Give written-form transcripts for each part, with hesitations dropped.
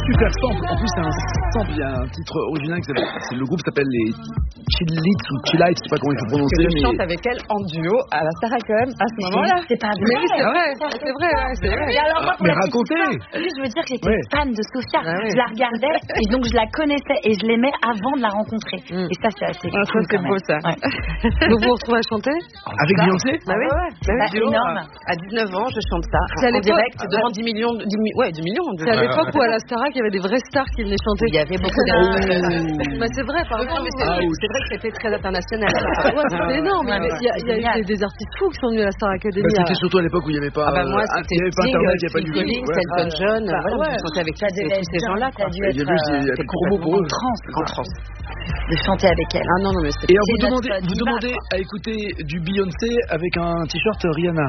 super sample. En plus, c'est un sample. Il y a un titre original qui s'appelle. Le groupe s'appelle les Chillites ou Chillites, je sais pas comment il faut prononcer. Je chante avec elle en duo à la Star FM à ce moment-là. C'est pas vrai. Mais oui, c'est vrai. Et alors, moi, pour mais la petite racontez. histoire, je veux dire que j'étais fan de Sophia. Je la regardais et donc je la connaissais et je l'aimais avant de la rencontrer. Et ça, c'est assez cool. C'est beau ça. Donc vous vous retrouvez à chanter Avec Beyoncé? Bah oui. Énorme. À 19 ans, je chante ça. C'est à En l'époque- direct devant 10 millions. 10 millions. C'est à l'époque où à la Starac, il y avait des vraies stars qui venaient chanter. Il y avait beaucoup de. Bah, c'est vrai, par Non, mais c'est vrai que c'était très international. c'est énorme. Ouais, mais Il y a des artistes fous qui sont venus à la Star Academy. C'était surtout à l'époque où il n'y avait pas. Moi, il y avait pas internet, il n'y avait pas Phil du Collins, Elton John. Je chantais avec tous ces gens-là. Il y avait des promos pour eux. En transe. De chanter avec elle. Ah non, mais c'est. Et alors, vous notre demandez à écouter du Beyoncé avec un t-shirt Rihanna.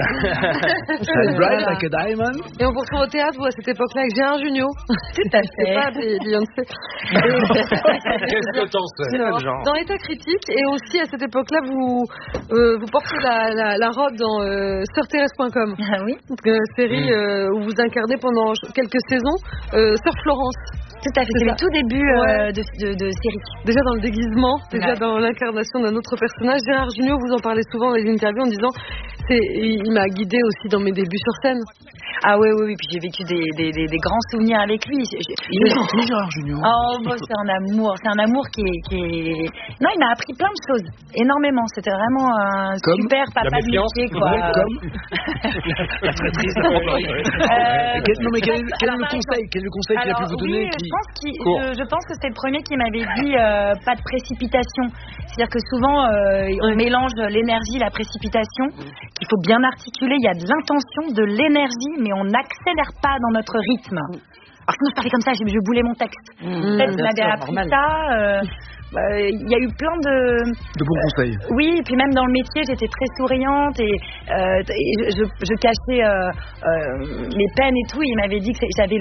Shine bright like a diamond. Et on vous retrouve au théâtre, vous, à cette époque-là, avec Gérard Jugnot. Tout à C'est fait. pas Beyoncé. Qu'est-ce que t'en sais, genre? Dans l'état critique, et aussi à cette époque-là, vous portez la robe dans sœurthérèse.com. Ah oui. Série où vous incarnez pendant quelques saisons Sœur Florence. Tout à fait. C'est le tout début de série. Déjà dans le déguisement, déjà dans l'incarnation d'un autre personnage. Gérard Jugnot, vous en parlez souvent dans les interviews en disant il m'a guidé aussi dans mes débuts sur scène. Ah oui. Puis j'ai vécu des grands souvenirs avec lui. Il est gentil, Gérard Jugnot. Oh, c'est un amour. C'est un amour qui est... Non, il m'a appris plein de choses. Énormément. C'était vraiment un super papa de métier, quoi. La traîtrise. Non, mais quel est le conseil qu'il a pu vous donner? Je pense que c'est le premier qui m'avait dit pas de précipitation. C'est-à-dire que souvent, on mélange l'énergie et la précipitation, qu'il faut bien articuler. Il y a de l'intention, de l'énergie, mais on n'accélère pas dans notre rythme. Alors sinon, je parlais comme ça, je boulais mon texte. Peut-être que m'avait appris ça. Il y a eu plein de bons conseils. Oui, et puis même dans le métier, j'étais très souriante et je cachais mes peines et tout. Et il m'avait dit que j'avais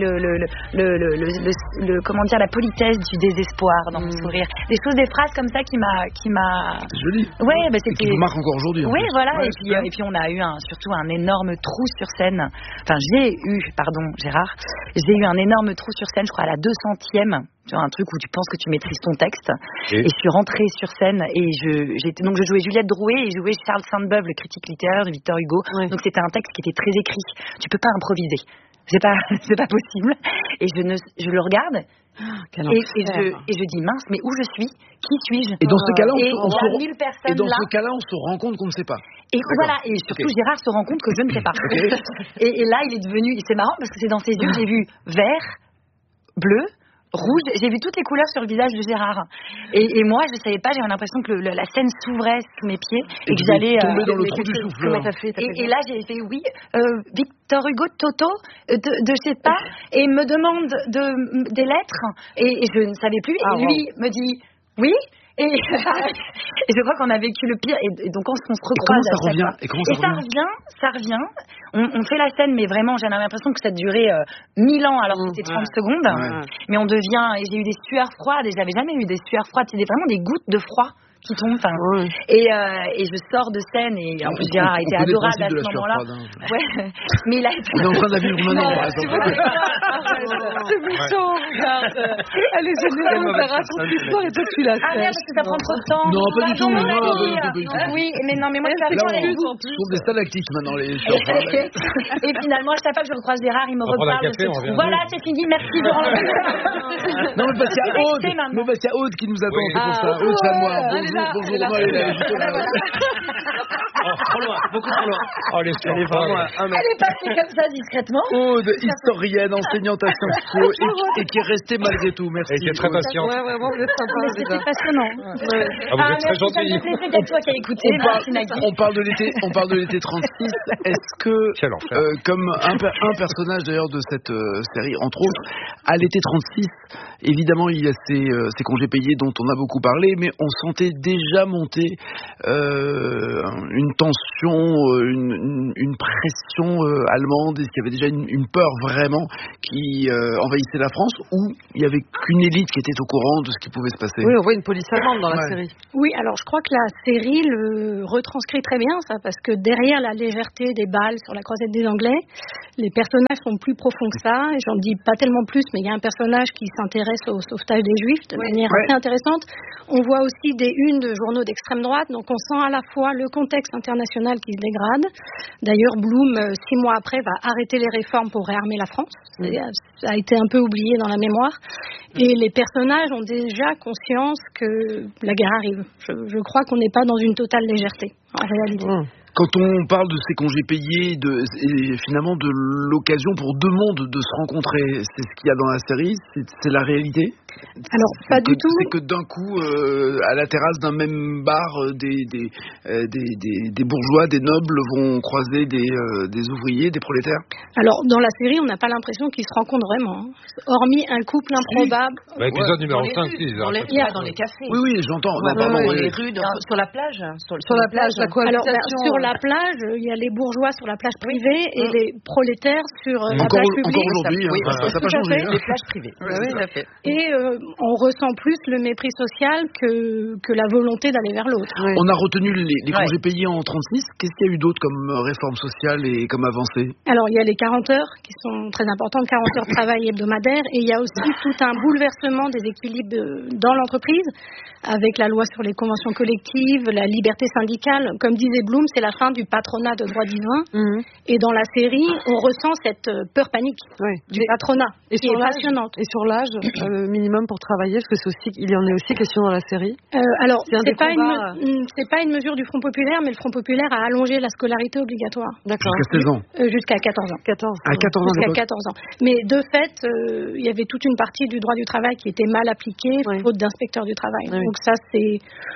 comment dire, la politesse du désespoir dans mon sourire. Des phrases comme ça qui m'a. C'est joli. Ouais, c'était. Et qui vous marque encore aujourd'hui. Oui, voilà. Et puis on a eu surtout un énorme trou sur scène. Enfin, Gérard, j'ai eu un énorme trou sur scène, je crois à la 200e. Un truc où tu penses que tu maîtrises ton texte. Et je suis rentrée sur scène et je jouais Juliette Drouet et je jouais Charles Sainte-Beuve, le critique littéraire de Victor Hugo. Donc c'était un texte qui était très écrit. Tu peux pas improviser. C'est pas possible. Et je le regarde. Et je dis mince, mais où je suis? Qui suis-je? Et dans ce cas-là, on se rend compte qu'on ne sait pas. Et voilà, et surtout Gérard se rend compte que je ne sais pas. Et là, il est devenu, c'est marrant parce que c'est dans ses yeux que j'ai vu vert, bleu, rouge, j'ai vu toutes les couleurs sur le visage de Gérard. Et moi, je savais pas, j'avais l'impression que la scène s'ouvrait sous mes pieds et que j'allais tomber dans le trou du souffleur. Et là, j'ai fait Victor Hugo, Toto, de je sais pas, et il me demande des lettres et je ne savais plus. Et lui me dit oui. Et je crois qu'on a vécu le pire. Et donc, on se recroise à chaque fois. Et ça revient. On fait la scène, mais vraiment, j'ai l'impression que ça durait 1000 ans, alors que c'était 30 secondes. Ouais. Mais on devient... Et j'ai eu des sueurs froides, et j'avais jamais eu des sueurs froides. C'était vraiment des gouttes de froid qui tombent. Et je sors de scène, et en plus, Gérard a été adorable à ce moment-là. Ouais. Mais il a été... On est en train de la vivre maintenant, par exemple. C'est méchant, regarde. Allez, ça raconte l'histoire et toi, tu la sais. Ah merde, parce que ça prend trop de temps. Non, pas du tout. Oui, mais non, mais moi, je suis Ce sont des stalactites maintenant, les Et finalement, à chaque fois que je recroise Gérard, il me reparle de ce trou. Voilà, c'est fini, merci de rentrer. Non, mais parce qu'il y a Aude qui nous attend, c'est pour ça. Aude Chanoir. Bonjour, elle est là. Trop loin, beaucoup trop loin. Elle est passée comme ça discrètement. Aude, historienne, enseignante à Sciences Po et qui est restée malgré tout. Merci. Et qui est très patiente. Ouais, vraiment, vous êtes sympa. C'était passionnant. Vous êtes très gentil. C'est toi qui as écouté. On parle de l'été 36. Est-ce que, comme un personnage d'ailleurs de cette série, entre autres, à l'été 36, évidemment, il y a ces congés payés dont on a beaucoup parlé, mais on sentait déjà monter une tension, une pression allemande, et qu'il y avait déjà une peur vraiment qui envahissaient la France, où il y avait qu'une élite qui était au courant de ce qui pouvait se passer. Oui, on voit une police allemande dans la série. Oui, alors je crois que la série le retranscrit très bien, ça, parce que derrière la légèreté des balles sur la croisette des Anglais, les personnages sont plus profonds que ça. Et j'en dis pas tellement plus, mais il y a un personnage qui s'intéresse au sauvetage des Juifs de manière assez intéressante. On voit aussi des unes de journaux d'extrême droite, donc on sent à la fois le contexte international qui se dégrade. D'ailleurs, Blum, 6 mois après, va arrêter les réformes pour réarmer la France. Ça a été un peu oublié dans la mémoire. Et les personnages ont déjà conscience que la guerre arrive. Je crois qu'on n'est pas dans une totale légèreté, en réalité. Quand on parle de ces congés payés et finalement de l'occasion pour deux mondes de se rencontrer, c'est ce qu'il y a dans la série, c'est la réalité? Alors, pas du tout. C'est que d'un coup, à la terrasse d'un même bar, des bourgeois, des nobles vont croiser des ouvriers, des prolétaires? Alors, dans la série, on n'a pas l'impression qu'ils se rencontrent vraiment. Hormis un couple improbable. L'épisode numéro 5, dans les cafés. Oui, j'entends. Dans les rues, sur la plage. Sur la plage, la cohabitation. Alors, sur la plage, il y a les bourgeois sur la plage privée et les prolétaires sur la plage publique. Encore aujourd'hui, ça n'a pas changé. Les plages privées. Oui, tout à fait. Et on ressent plus le mépris social que la volonté d'aller vers l'autre. On a retenu les congés payés en 36. Qu'est-ce qu'il y a eu d'autre comme réforme sociale et comme avancée? Alors, il y a les 40 heures qui sont très importantes, 40 heures de travail hebdomadaire, et il y a aussi tout un bouleversement des équilibres dans l'entreprise, avec la loi sur les conventions collectives, la liberté syndicale. Comme disait Blum, c'est la fin du patronat de droit divin. Et dans la série, on ressent cette peur panique du patronat, qui est passionnante. Et sur l'âge minimum pour travailler, parce que il y en a aussi question dans la série. Alors, c'est pas une mesure du Front populaire, mais le Front populaire a allongé la scolarité obligatoire. D'accord. Jusqu'à 16 ans. Jusqu'à 14 ans. 14. À 14 ans. Jusqu'à 14 ans. Mais de fait, il y avait toute une partie du droit du travail qui était mal appliquée, faute d'inspecteurs du travail. Donc ça, c'est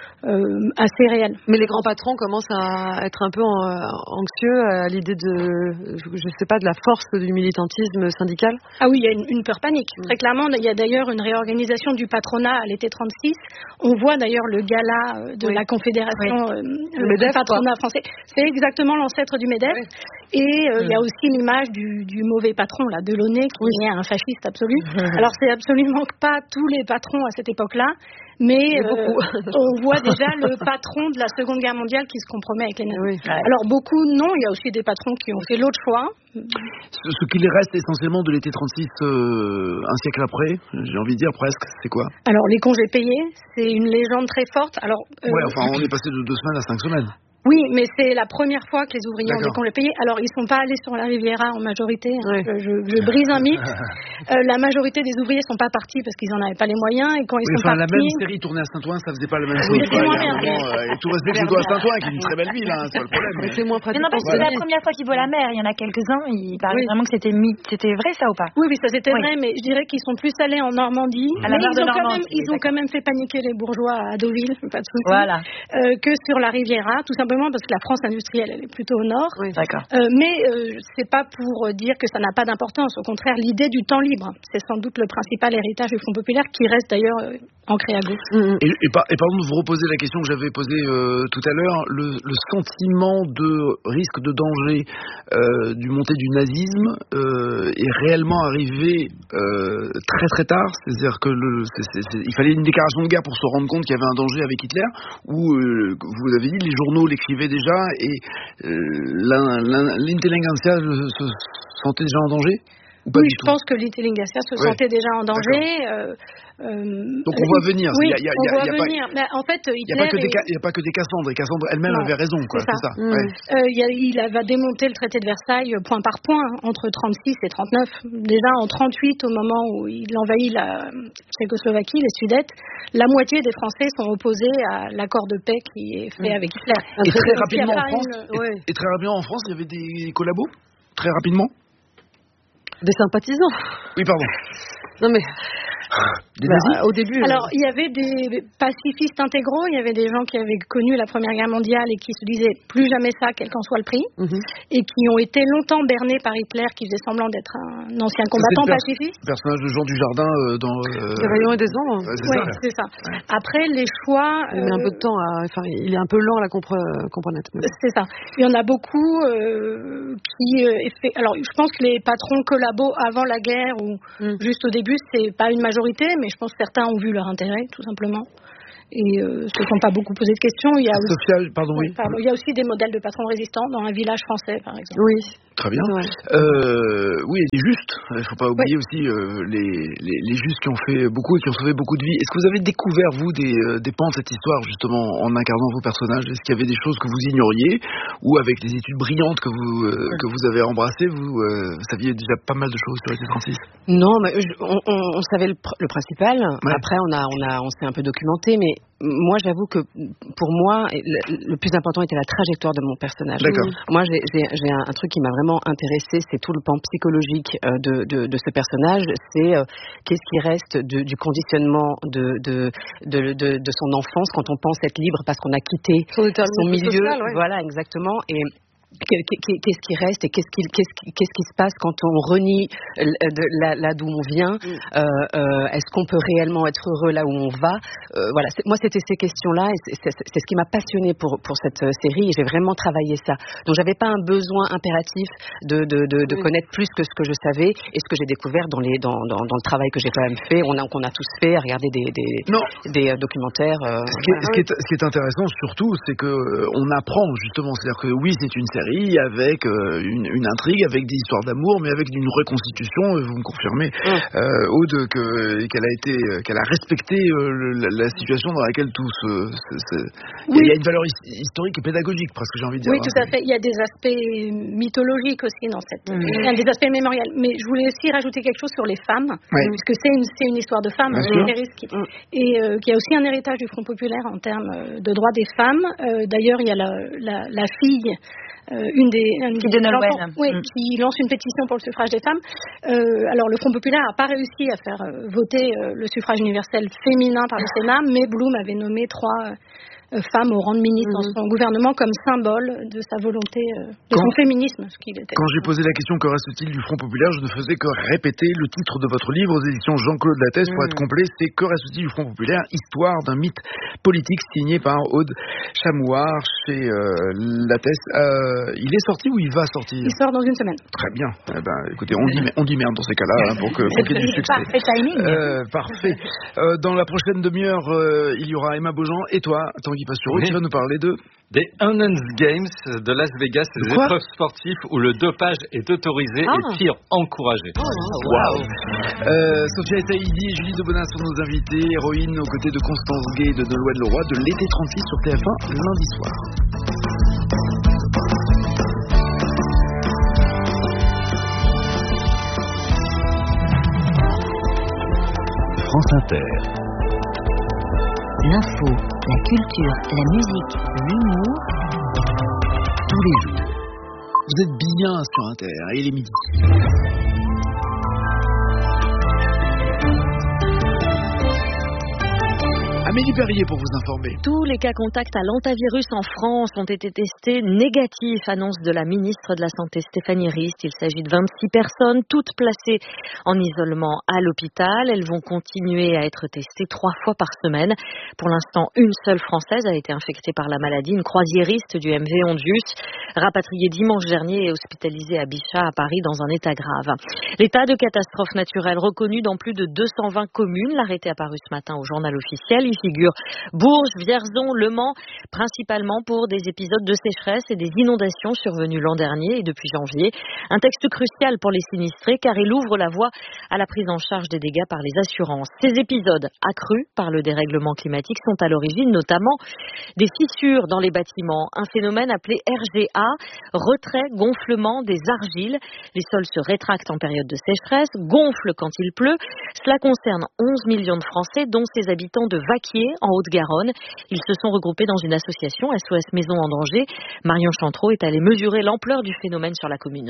assez réel. Mais les grands patrons commencent à être un peu anxieux à l'idée de la force du militantisme syndical. Ah oui, il y a une peur panique. Très clairement, il y a d'ailleurs une réorganisation du patronat à l'été 36. On voit d'ailleurs le gala de la Confédération du patronat français. C'est exactement l'ancêtre du MEDEF. Et il y a aussi l'image du mauvais patron, là, Delaunay, qui est un fasciste absolu. Alors, c'est absolument pas tous les patrons à cette époque-là, mais on voit déjà le patron de la Seconde Guerre mondiale qui se compromet avec les nazis. Alors, beaucoup, non, il y a aussi des patrons qui ont fait l'autre choix. Ce qu'il reste essentiellement de l'été 36, un siècle après, j'ai envie de dire presque, c'est quoi? Alors, les congés payés, c'est une légende très forte. Alors, on est passé de 2 semaines à 5 semaines. Oui, mais c'est la première fois que les ouvriers ont des congés payés. Alors, ils ne sont pas allés sur la Riviera en majorité. Je brise un mythe. La majorité des ouvriers ne sont pas partis parce qu'ils n'en avaient pas les moyens. Et quand ils sont partis... La même série tournée à Saint-Ouen, ça ne faisait pas la même chose. C'était moins bien. Et tout respect que je dois à Saint-Ouen, qui est une très belle ville, c'est pas le problème. Mais c'est moins pratique. Non, parce que c'est la première fois qu'ils voient la mer. Il y en a quelques-uns, il paraît vraiment que c'était vrai, ça, ou pas? Oui, ça c'était vrai, mais je dirais qu'ils sont plus allés en Normandie. Ils ont quand même fait paniquer les bourgeois à Deauville, pas de souci. Voilà. Que sur la Riviera, tout simplement parce que la France industrielle, elle est plutôt au nord. Oui, d'accord. Mais c'est pas pour dire que ça n'a pas d'importance. Au contraire, l'idée du temps libre, c'est sans doute le principal héritage du Front populaire, qui reste d'ailleurs ancré à gauche. Et pardon de vous reposer la question que j'avais posée tout à l'heure, le sentiment de risque de danger du montée du nazisme est réellement arrivé très très tard. C'est-à-dire que il fallait une déclaration de guerre pour se rendre compte qu'il y avait un danger avec Hitler, ou vous avez dit, les journaux l'écrivaient déjà, et l'intelligentsia se sentait déjà en danger? Oui, je pense que l'intelligentsia se sentait déjà en danger. Donc on voit venir. Oui, on voit venir. Mais en fait, il n'y a pas que des Cassandres. Et Cassandre elle-même avait raison. C'est ça. Il va démonter le traité de Versailles point par point entre 36 et 39. Déjà en 38, au moment où il envahit la Tchécoslovaquie, les Sudètes, la moitié des Français sont opposés à l'accord de paix qui est fait avec Hitler. Et très rapidement en France, il y avait des collabos. Très rapidement. Des sympathisants. Oui, pardon. Non mais Des nazis au début. Alors, il y avait des pacifistes intégraux, il y avait des gens qui avaient connu la Première Guerre mondiale et qui se disaient plus jamais ça, quel qu'en soit le prix, et qui ont été longtemps bernés par Hitler, qui faisait semblant d'être un ancien combattant pacifiste. Le personnage de Jean Dujardin dans... Des rayons et des ombres. C'est ça. Après, les choix... Il met un peu de temps il est un peu lent à la comprendre. C'est ça. Il y en a beaucoup qui... Alors, je pense que les patrons collabos avant la guerre ou juste au début, c'est pas une majorité, mais je pense que certains ont vu leur intérêt, tout simplement. Et se sont pas beaucoup posé de questions. Il y a aussi, il y a aussi des modèles de patrons résistants dans un village français, par exemple. Oui. Très bien. Oui, et les justes. Il ne faut pas oublier aussi les justes qui ont fait beaucoup et qui ont sauvé beaucoup de vies. Est-ce que vous avez découvert, vous, des pans de cette histoire, justement, en incarnant vos personnages? Est-ce qu'il y avait des choses que vous ignoriez? Ou avec les études brillantes que vous avez embrassées, vous saviez déjà pas mal de choses sur l'été 36? Non, mais on savait le principal. Ouais. Après, on s'est un peu documenté, mais moi, j'avoue que pour moi, le plus important était la trajectoire de mon personnage. D'accord. Moi, j'ai un truc qui m'a vraiment intéressée, c'est tout le pan psychologique de ce personnage. C'est qu'est-ce qui reste du conditionnement de son enfance quand on pense être libre parce qu'on a quitté son milieu. Social, Voilà, exactement. Et qu'est-ce qui reste et qu'est-ce qui se passe quand on renie là d'où on vient? Est-ce qu'on peut réellement être heureux là où on va? Voilà, moi c'était ces questions-là et c'est ce qui m'a passionnée pour cette série, et j'ai vraiment travaillé ça. Donc j'avais pas un besoin impératif de connaître plus que ce que je savais, et ce que j'ai découvert dans le travail que j'ai quand même fait. On a tous fait, à regarder des documentaires. Ce qui est intéressant surtout, c'est que on apprend justement, c'est-à-dire que oui, c'est une série avec une intrigue, avec des histoires d'amour, mais avec une reconstitution. Vous me confirmez, Aude, qu'elle a respecté la situation dans laquelle tout il y a une valeur historique et pédagogique, presque, j'ai envie de dire. Oui, tout à fait. Il y a des aspects mythologiques aussi dans cette. Il y a des aspects mémoriels. Mais je voulais aussi rajouter quelque chose sur les femmes, puisque c'est une histoire de femmes, et qu'il y a aussi un héritage du Front populaire en termes de droits des femmes. D'ailleurs, il y a la fille. Qui lance une pétition pour le suffrage des femmes. Alors le Front populaire n'a pas réussi à faire voter le suffrage universel féminin par le Sénat, mais Blum avait nommé 3 femmes au rang de ministre dans son gouvernement comme symbole de sa volonté, de son féminisme. Quand j'ai posé la question que reste-t-il du Front populaire, je ne faisais que répéter le titre de votre livre aux éditions Jean-Claude Lattès. Pour être complet, c'est Que reste-t-il du Front populaire, histoire d'un mythe politique, signé par Aude Chamouard chez Lattès. Il est sorti ou il va sortir? Il sort dans une semaine. Très bien. Écoutez, on dit merde dans ces cas-là, pour qu'il y ait du succès. Parfait timing. Parfait. Dans la prochaine demi-heure, il y aura Emma Beaujean et toi, Tanguy Pastureau, qui va nous parler des Onions Games de Las Vegas, des épreuves sportives où le dopage est autorisé et tir encouragé. Sophia Etaïdi et Julie Debonas sont nos invités, héroïnes aux côtés de Constance Gay et de Nolwenn Leroy de l'été 36 sur TF1 lundi soir. France Inter. L'info, la culture, la musique, l'humour, tous les jours. Vous êtes bien sur Inter, et il est midi. Amélie Perrier pour vous informer. Tous les cas contacts à l'antavirus en France ont été testés négatifs, annonce de la ministre de la Santé Stéphanie Rist. Il s'agit de 26 personnes, toutes placées en isolement à l'hôpital. Elles vont continuer à être testées 3 fois par semaine. Pour l'instant, une seule Française a été infectée par la maladie, une croisiériste du MV Ondius, rapatriée dimanche dernier et hospitalisée à Bichat à Paris dans un état grave. L'état de catastrophe naturelle reconnu dans plus de 220 communes. L'arrêté apparu ce matin au journal officiel. Il figure Bourges, Vierzon, Le Mans, principalement pour des épisodes de sécheresse et des inondations survenues l'an dernier et depuis janvier. Un texte crucial pour les sinistrés car il ouvre la voie à la prise en charge des dégâts par les assurances. Ces épisodes accrus par le dérèglement climatique sont à l'origine notamment des fissures dans les bâtiments, un phénomène appelé RGA, retrait-gonflement des argiles. Les sols se rétractent en période de sécheresse, gonflent quand il pleut. Cela concerne 11 millions de Français, dont ces habitants de Vaquier, en Haute-Garonne. Ils se sont regroupés dans une association, SOS Maison en danger. Marion Chantreau est allée mesurer l'ampleur du phénomène sur la commune.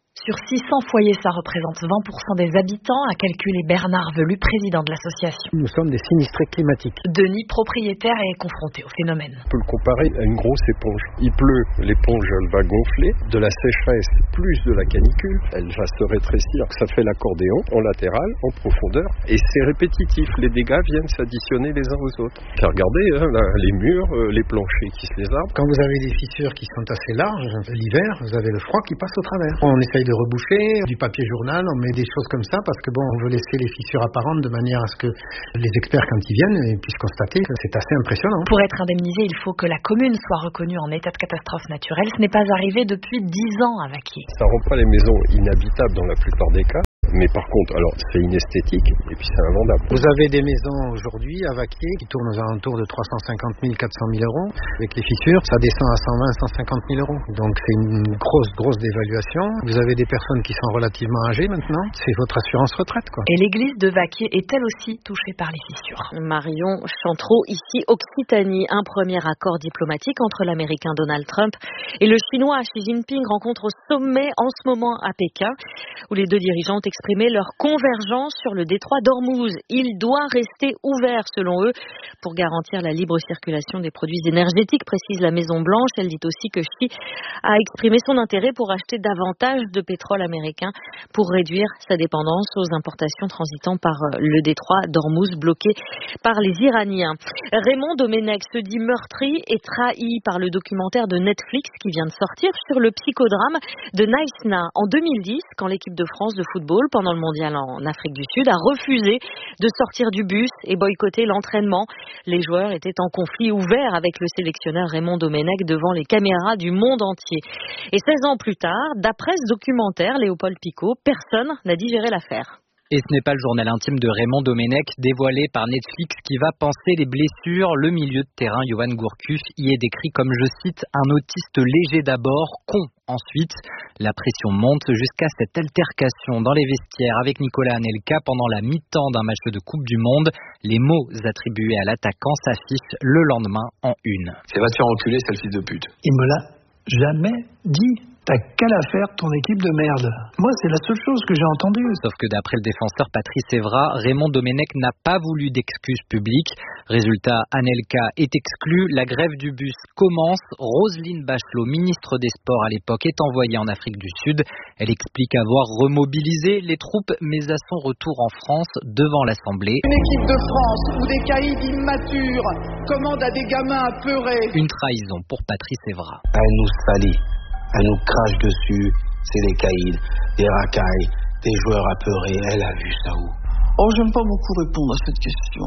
Sur 600 foyers, ça représente 20% des habitants, a calculé Bernard Velu, président de l'association. Nous sommes des sinistrés climatiques. Denis, propriétaire, est confronté au phénomène. On peut le comparer à une grosse éponge. Il pleut, l'éponge elle va gonfler, de la sécheresse plus de la canicule, elle va se rétrécir. Ça fait l'accordéon en latéral, en profondeur, et c'est répétitif. Les dégâts viennent s'additionner les uns aux autres. Car regardez, là, les murs, les planchers qui se lézardent. Quand vous avez des fissures qui sont assez larges, l'hiver, vous avez le froid qui passe au travers. On essaye de reboucher, du papier journal, on met des choses comme ça parce que on veut laisser les fissures apparentes de manière à ce que les experts, quand ils viennent, puissent constater que c'est assez impressionnant. Pour être indemnisé, il faut que la commune soit reconnue en état de catastrophe naturelle. Ce n'est pas arrivé depuis 10 ans à Vaquier. Ça rend pas les maisons inhabitables dans la plupart des cas. Mais par contre, alors c'est inesthétique et puis c'est invendable. Vous avez des maisons aujourd'hui à Vaquier qui tournent aux alentours de 350 000, 400 000 euros. Avec les fissures, ça descend à 120, 150 000 euros. Donc c'est une grosse dévaluation. Vous avez des personnes qui sont relativement âgées maintenant. C'est votre assurance retraite, quoi. Et l'église de Vaquier est elle aussi touchée par les fissures. Marion Chantreau, ici Occitanie. Un premier accord diplomatique entre l'Américain Donald Trump et le Chinois Xi Jinping rencontre au sommet en ce moment à Pékin, où les deux dirigeants ont exprimé leur convergence sur le détroit d'Ormuz. Il doit rester ouvert, selon eux, pour garantir la libre circulation des produits énergétiques, précise la Maison-Blanche. Elle dit aussi que Xi a exprimé son intérêt pour acheter davantage de pétrole américain pour réduire sa dépendance aux importations transitant par le détroit d'Ormuz bloqué par les Iraniens. Raymond Domenech se dit meurtri et trahi par le documentaire de Netflix qui vient de sortir sur le psychodrame de Naïsna en 2010, quand l'équipe de France de football, pendant le mondial en Afrique du Sud, a refusé de sortir du bus et boycotter l'entraînement. Les joueurs étaient en conflit ouvert avec le sélectionneur Raymond Domenech devant les caméras du monde entier. Et 16 ans plus tard, d'après ce documentaire, Léopold Picot, personne n'a digéré l'affaire. Et ce n'est pas le journal intime de Raymond Domenech dévoilé par Netflix qui va panser les blessures. Le milieu de terrain, Johan Gourcuff, y est décrit comme, je cite, un autiste léger d'abord, con ensuite. La pression monte jusqu'à cette altercation dans les vestiaires avec Nicolas Anelka pendant la mi-temps d'un match de Coupe du Monde. Les mots attribués à l'attaquant s'affichent le lendemain en une. C'est va te faire enculer, c'est le fils de pute. Il me l'a jamais dit. T'as qu'à la faire, ton équipe de merde. Moi, c'est la seule chose que j'ai entendue. Sauf que d'après le défenseur Patrice Evra, Raymond Domenech n'a pas voulu d'excuses publiques. Résultat, Anelka est exclu, la grève du bus commence. Roselyne Bachelot, ministre des Sports à l'époque, est envoyée en Afrique du Sud. Elle explique avoir remobilisé les troupes, mais à son retour en France, devant l'Assemblée. Une équipe de France où des caïds immatures commandent à des gamins apeurés. Une trahison pour Patrice Evra. Elle nous salit. Elle nous crache dessus, c'est des caïds, des racailles, des joueurs apeurés. Elle a vu ça où? Oh, j'aime pas beaucoup répondre à cette question.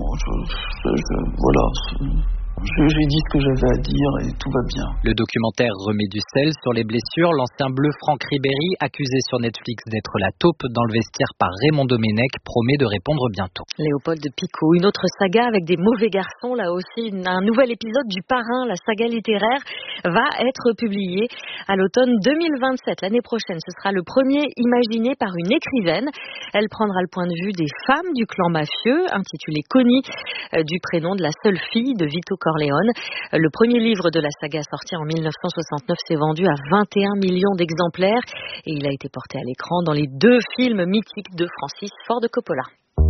Voilà. J'ai dit ce que j'avais à dire et tout va bien. Le documentaire remet du sel sur les blessures. L'ancien bleu Franck Ribéry, accusé sur Netflix d'être la taupe dans le vestiaire par Raymond Domenech, promet de répondre bientôt. Léopold Picot, une autre saga avec des mauvais garçons. Là aussi, un nouvel épisode du Parrain, la saga littéraire, va être publié à l'automne 2027. L'année prochaine, ce sera le premier imaginé par une écrivaine. Elle prendra le point de vue des femmes du clan mafieux, intitulé Connie, du prénom de la seule fille de Vito Corleone. Le premier livre de la saga sorti en 1969 s'est vendu à 21 millions d'exemplaires et il a été porté à l'écran dans les 2 films mythiques de Francis Ford Coppola.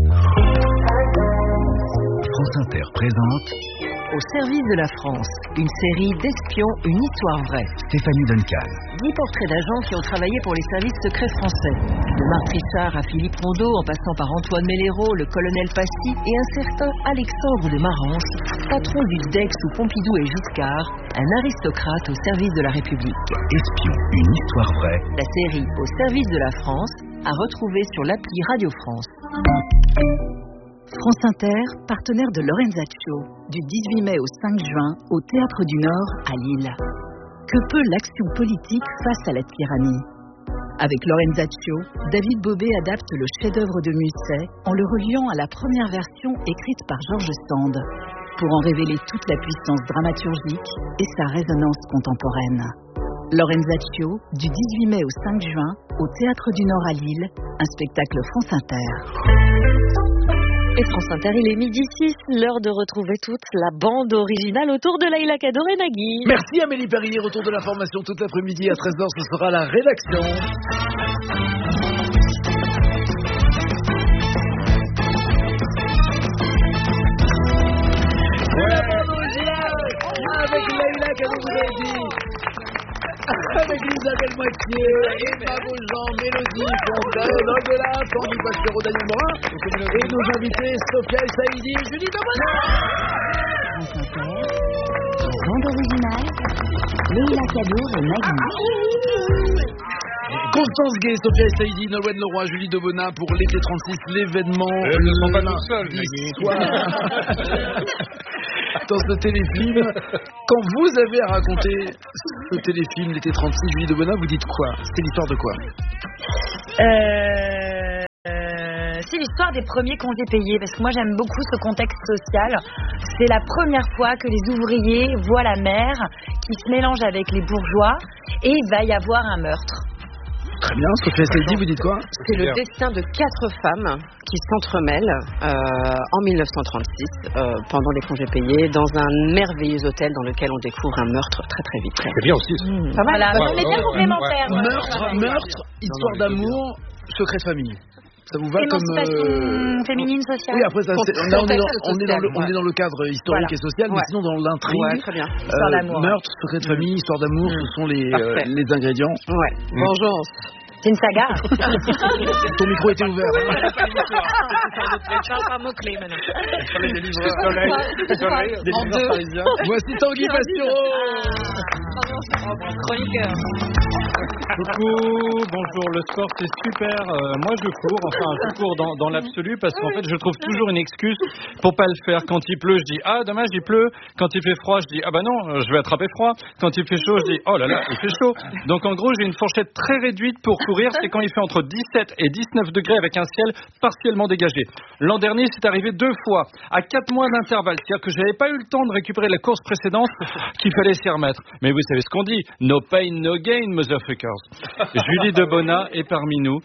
France Inter présente Au service de la France, une série d'espions, une histoire vraie. Stéphanie Duncan. 10 portraits d'agents qui ont travaillé pour les services secrets français. De Marc Richard à Philippe Rondeau, en passant par Antoine Mellero, le colonel Passy et un certain Alexandre de Marance, patron du SDEX sous Pompidou et Giscard, un aristocrate au service de la République. Espion, une histoire vraie. La série Au service de la France, à retrouver sur l'appli Radio France. France Inter, partenaire de Lorenzaccio, du 18 mai au 5 juin, au Théâtre du Nord, à Lille. Que peut l'action politique face à la tyrannie? Avec Lorenzaccio, David Bobet adapte le chef-d'œuvre de Musset en le reliant à la première version écrite par Georges Sand, pour en révéler toute la puissance dramaturgique et sa résonance contemporaine. Lorenzaccio, du 18 mai au 5 juin, au Théâtre du Nord à Lille, un spectacle France Inter. Et France Inter, il est 12h06, l'heure de retrouver toute la bande originale autour de Leïla Kaddour et Nagui. Merci Amélie Perrier, retour de l'information tout l'après-midi à 13h, ce sera la rédaction. Voilà la bande originale avec Leïla Kaddour, vous avez dit. Avec Isabelle Moitié, Emma Beaujean, Mélodie Fontaine, Oldelaf, Tanguy Pasteur, Daniel Morin, et nos invités Sophia El Saïdi, Julie Dobona. France Inter, bande originale, Leïla Kaddour et Nagui. Constance Gay, Sophia El Saïdi, Nolwenn Leroy, Julie Dobona pour l'été 36, l'événement. Elles ne sont pas tout seuls, dans ce téléfilm. Quand vous avez à raconter ce téléfilm, l'été 36, Julie Dobona, vous dites quoi? C'est l'histoire de quoi? C'est l'histoire des premiers congés payés, parce que moi j'aime beaucoup ce contexte social. C'est la première fois que les ouvriers voient la mer qui se mélange avec les bourgeois et il va y avoir un meurtre. Très bien, Sophia Saïdi, vous dites quoi? C'est le destin de 4 femmes qui s'entremêlent en 1936 pendant les congés payés dans un merveilleux hôtel dans lequel on découvre un meurtre très très vite. C'est bien aussi. Pas mal, on est bien complémentaires. Meurtre, histoire d'amour, secret de famille. Ça vous va comme féminine sociale. Oui, après ça, on est dans le cadre historique et social, mais sinon dans l'intrigue. Très bien. Meurtre, secret de famille, histoire d'amour, ce sont les ingrédients. Ouais. Vengeance. C'est une saga. Ton micro était ouvert. Charles par mot-clé maintenant. Voici Tanguy Pastureau. Chroniqueur. Coucou, bonjour, le sport c'est super, moi je cours dans l'absolu parce qu'en fait je trouve toujours une excuse pour pas le faire. Quand il pleut je dis ah dommage il pleut, quand il fait froid je dis ah bah non je vais attraper froid, quand il fait chaud je dis oh là là il fait chaud. Donc en gros j'ai une fourchette très réduite pour courir, c'est quand il fait entre 17 et 19 degrés avec un ciel partiellement dégagé. L'an dernier c'est arrivé 2 fois à 4 mois d'intervalle, c'est-à-dire que j'avais pas eu le temps de récupérer la course précédente qu'il fallait s'y remettre. Mais vous savez ce qu'on dit, no pain no gain motherfuckers. Julie Dobona est parmi nous.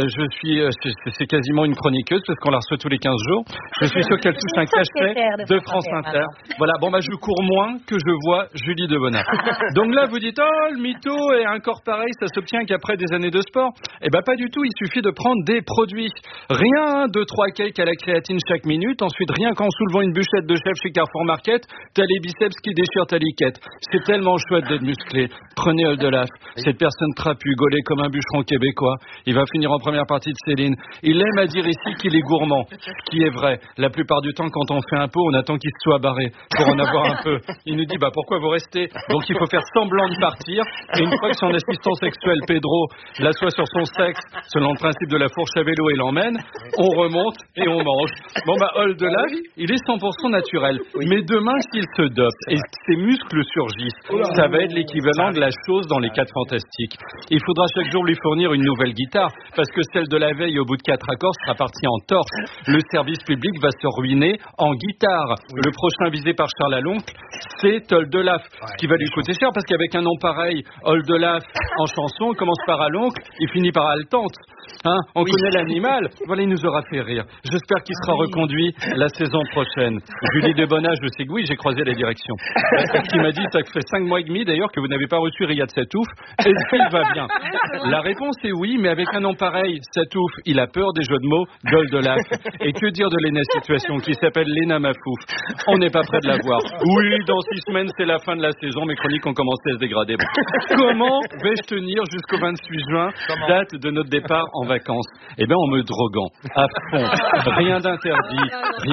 C'est quasiment une chroniqueuse parce qu'on la reçoit tous les 15 jours. Je suis sûr qu'elle touche un cachet de France Inter. Voilà, bon bah je cours moins que je vois Julie Dobona. Donc là vous dites oh le mytho et un corps pareil ça s'obtient qu'après des années de sport. Eh ben pas du tout, il suffit de prendre des produits. Rien 2-3 cakes à la créatine chaque minute, ensuite rien qu'en soulevant une bûchette de chef chez Carrefour Market, t'as les biceps qui déchirent ta liquette. C'est tellement chouette d'être musclé. Prenez Oldelaf, cette personne trapu, gaulé comme un bûcheron québécois. Il va finir en première partie de Céline. Il aime à dire ici qu'il est gourmand, ce qui est vrai. La plupart du temps, quand on fait un pot, on attend qu'il se soit barré pour en avoir un peu. Il nous dit, bah pourquoi vous restez? Donc il faut faire semblant de partir. Et une fois que son assistant sexuel, Pedro, l'assoit sur son sexe, selon le principe de la fourche à vélo et l'emmène, on remonte et on mange. Bon bah, Oldelaf, il est 100% naturel. Mais demain, s'il se dope et ses muscles surgissent, ça va être l'équivalent de la chose dans les 4 Fantastiques. Il faudra chaque jour lui fournir une nouvelle guitare, parce que celle de la veille, au bout de 4 accords, sera partie en torse. Le service public va se ruiner en guitare. Le prochain visé par Charles Aloncle, c'est Oldelaf, ce qui va lui coûter cher, parce qu'avec un nom pareil, Oldelaf, en chanson, on commence par Aloncle, il finit par Altante. Hein, on connaît l'animal. Voilà, il nous aura fait rire. J'espère qu'il sera reconduit la saison prochaine. Julie Dobona, je sais que oui, j'ai croisé la direction. Ce qu'il m'a dit, ça fait 5 mois et demi d'ailleurs que vous n'avez pas reçu Riyad Satouf. Est-ce qu'il va bien? La réponse est oui, mais avec un nom pareil, Satouf, il a peur des jeux de mots d'Oldelaf. Et que dire de Léna Situation, qui s'appelle Léna Mafouf? On n'est pas près de la voir. Oui, dans 6 semaines, c'est la fin de la saison. Mes chroniques ont commencé à se dégrader. Bon. Comment vais-je tenir jusqu'au 28 juin, date de notre départ en vacances? Eh bien, en me droguant à fond. Rien d'interdit.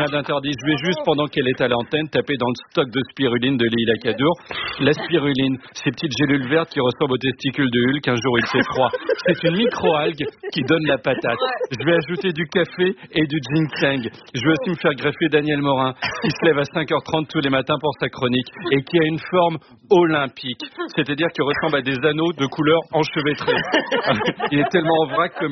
Je vais juste, pendant qu'elle est à l'antenne, taper dans le stock de spiruline de Leïla Kaddour. La spiruline, ces petites gélules vertes qui ressemblent aux testicules de Hulk un jour il fait froid. C'est une micro-algue qui donne la patate. Je vais ajouter du café et du ginseng. Je vais aussi me faire greffer Daniel Morin, qui se lève à 5h30 tous les matins pour sa chronique et qui a une forme olympique. C'est-à-dire qu'il ressemble à des anneaux de couleur enchevêtrés. Il est tellement en vrac comme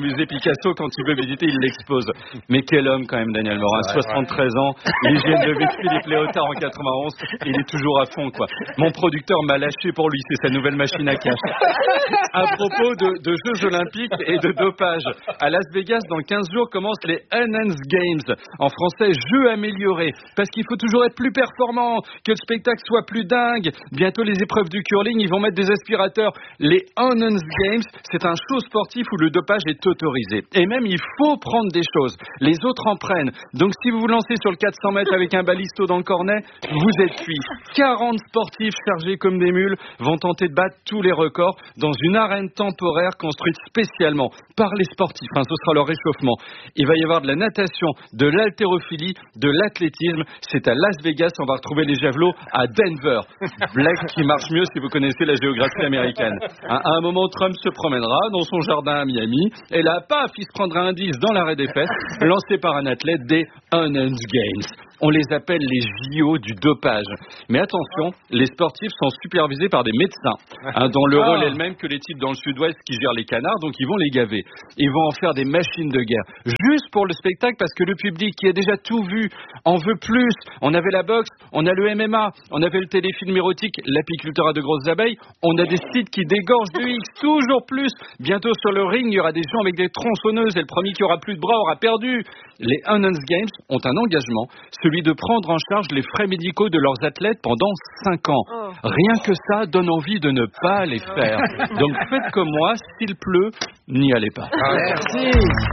musée Picasso, quand il veut visiter, il l'expose. Mais quel homme quand même, Daniel Morin, 73 ans, l'hygiène de vie de Philippe Léotard en 91, il est toujours à fond, quoi. Mon producteur m'a lâché pour lui, c'est sa nouvelle machine à cash. À propos de Jeux Olympiques et de dopage, à Las Vegas, dans 15 jours, commencent les Enhanced Games. En français, Jeux améliorés. Parce qu'il faut toujours être plus performant, que le spectacle soit plus dingue. Bientôt, les épreuves du curling, ils vont mettre des aspirateurs. Les Enhanced Games, c'est un show sportif où le dopage est autorisé. Et même, il faut prendre des choses. Les autres en prennent. Donc, si vous vous lancez sur le 400 mètres avec un balisto dans le cornet, vous êtes cuit. 40 sportifs chargés comme des mules vont tenter de battre tous les records dans une arène temporaire construite spécialement par les sportifs. Enfin, ce sera leur réchauffement. Il va y avoir de la natation, de l'haltérophilie, de l'athlétisme. C'est à Las Vegas. On va retrouver les javelots à Denver. Blague qui marche mieux si vous connaissez la géographie américaine. À un moment, Trump se promènera dans son jardin à Miami. Et là, paf, il se prendra un 10 dans l'arrêt des fesses, lancé par un athlète des Enhanced Games. On les appelle les JO du dopage. Mais attention, les sportifs sont supervisés par des médecins, dont le rôle est le même que les types dans le sud-ouest qui gèrent les canards, donc ils vont les gaver. Ils vont en faire des machines de guerre. Juste pour le spectacle, parce que le public qui a déjà tout vu en veut plus. On avait la boxe, on a le MMA, on avait le téléfilm érotique, l'apiculteur à de grosses abeilles, on a des sites qui dégorgent du X, toujours plus. Bientôt sur le ring, il y aura des gens avec des tronçonneuses et le premier qui aura plus de bras aura perdu. Les Enhanced Games ont un engagement, celui de prendre en charge les frais médicaux de leurs athlètes pendant 5 ans. Rien que ça donne envie de ne pas les faire. Donc faites comme moi, s'il pleut, n'y allez pas. Merci.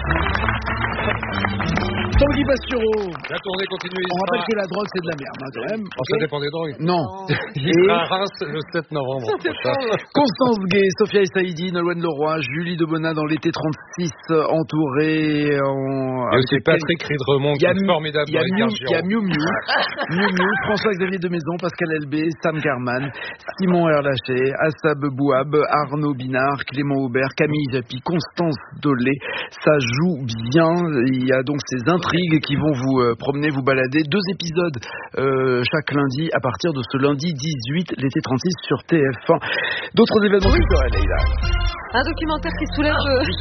Tanguy Bastureau. La tournée continue. On rappelle que la drogue, c'est de la merde, quand même. Ça dépend des drogues. Non. Il sera à Reims le 7 novembre. Constance Gay, Sophia Essaïdi, Nolwenn Leroy, Julie Debona dans l'été 36, entourée en... Il y a aussi Patrick Ridremont, qui est formidable. Il y a Miu Miu, François-Xavier de Maison, Pascal Elbé, Sam Carman, Simon Erlaché, Assab Bouab, Arnaud Binard, Clément Aubert, Camille Japy, Constance Dolé. Ça joue bien. Il y a donc ces intrigues qui vont vous promener, vous balader. 2 épisodes chaque lundi à partir de ce lundi 18, l'été 36 sur TF1. D'autres événements culturels, Leïla. Un documentaire qui soulève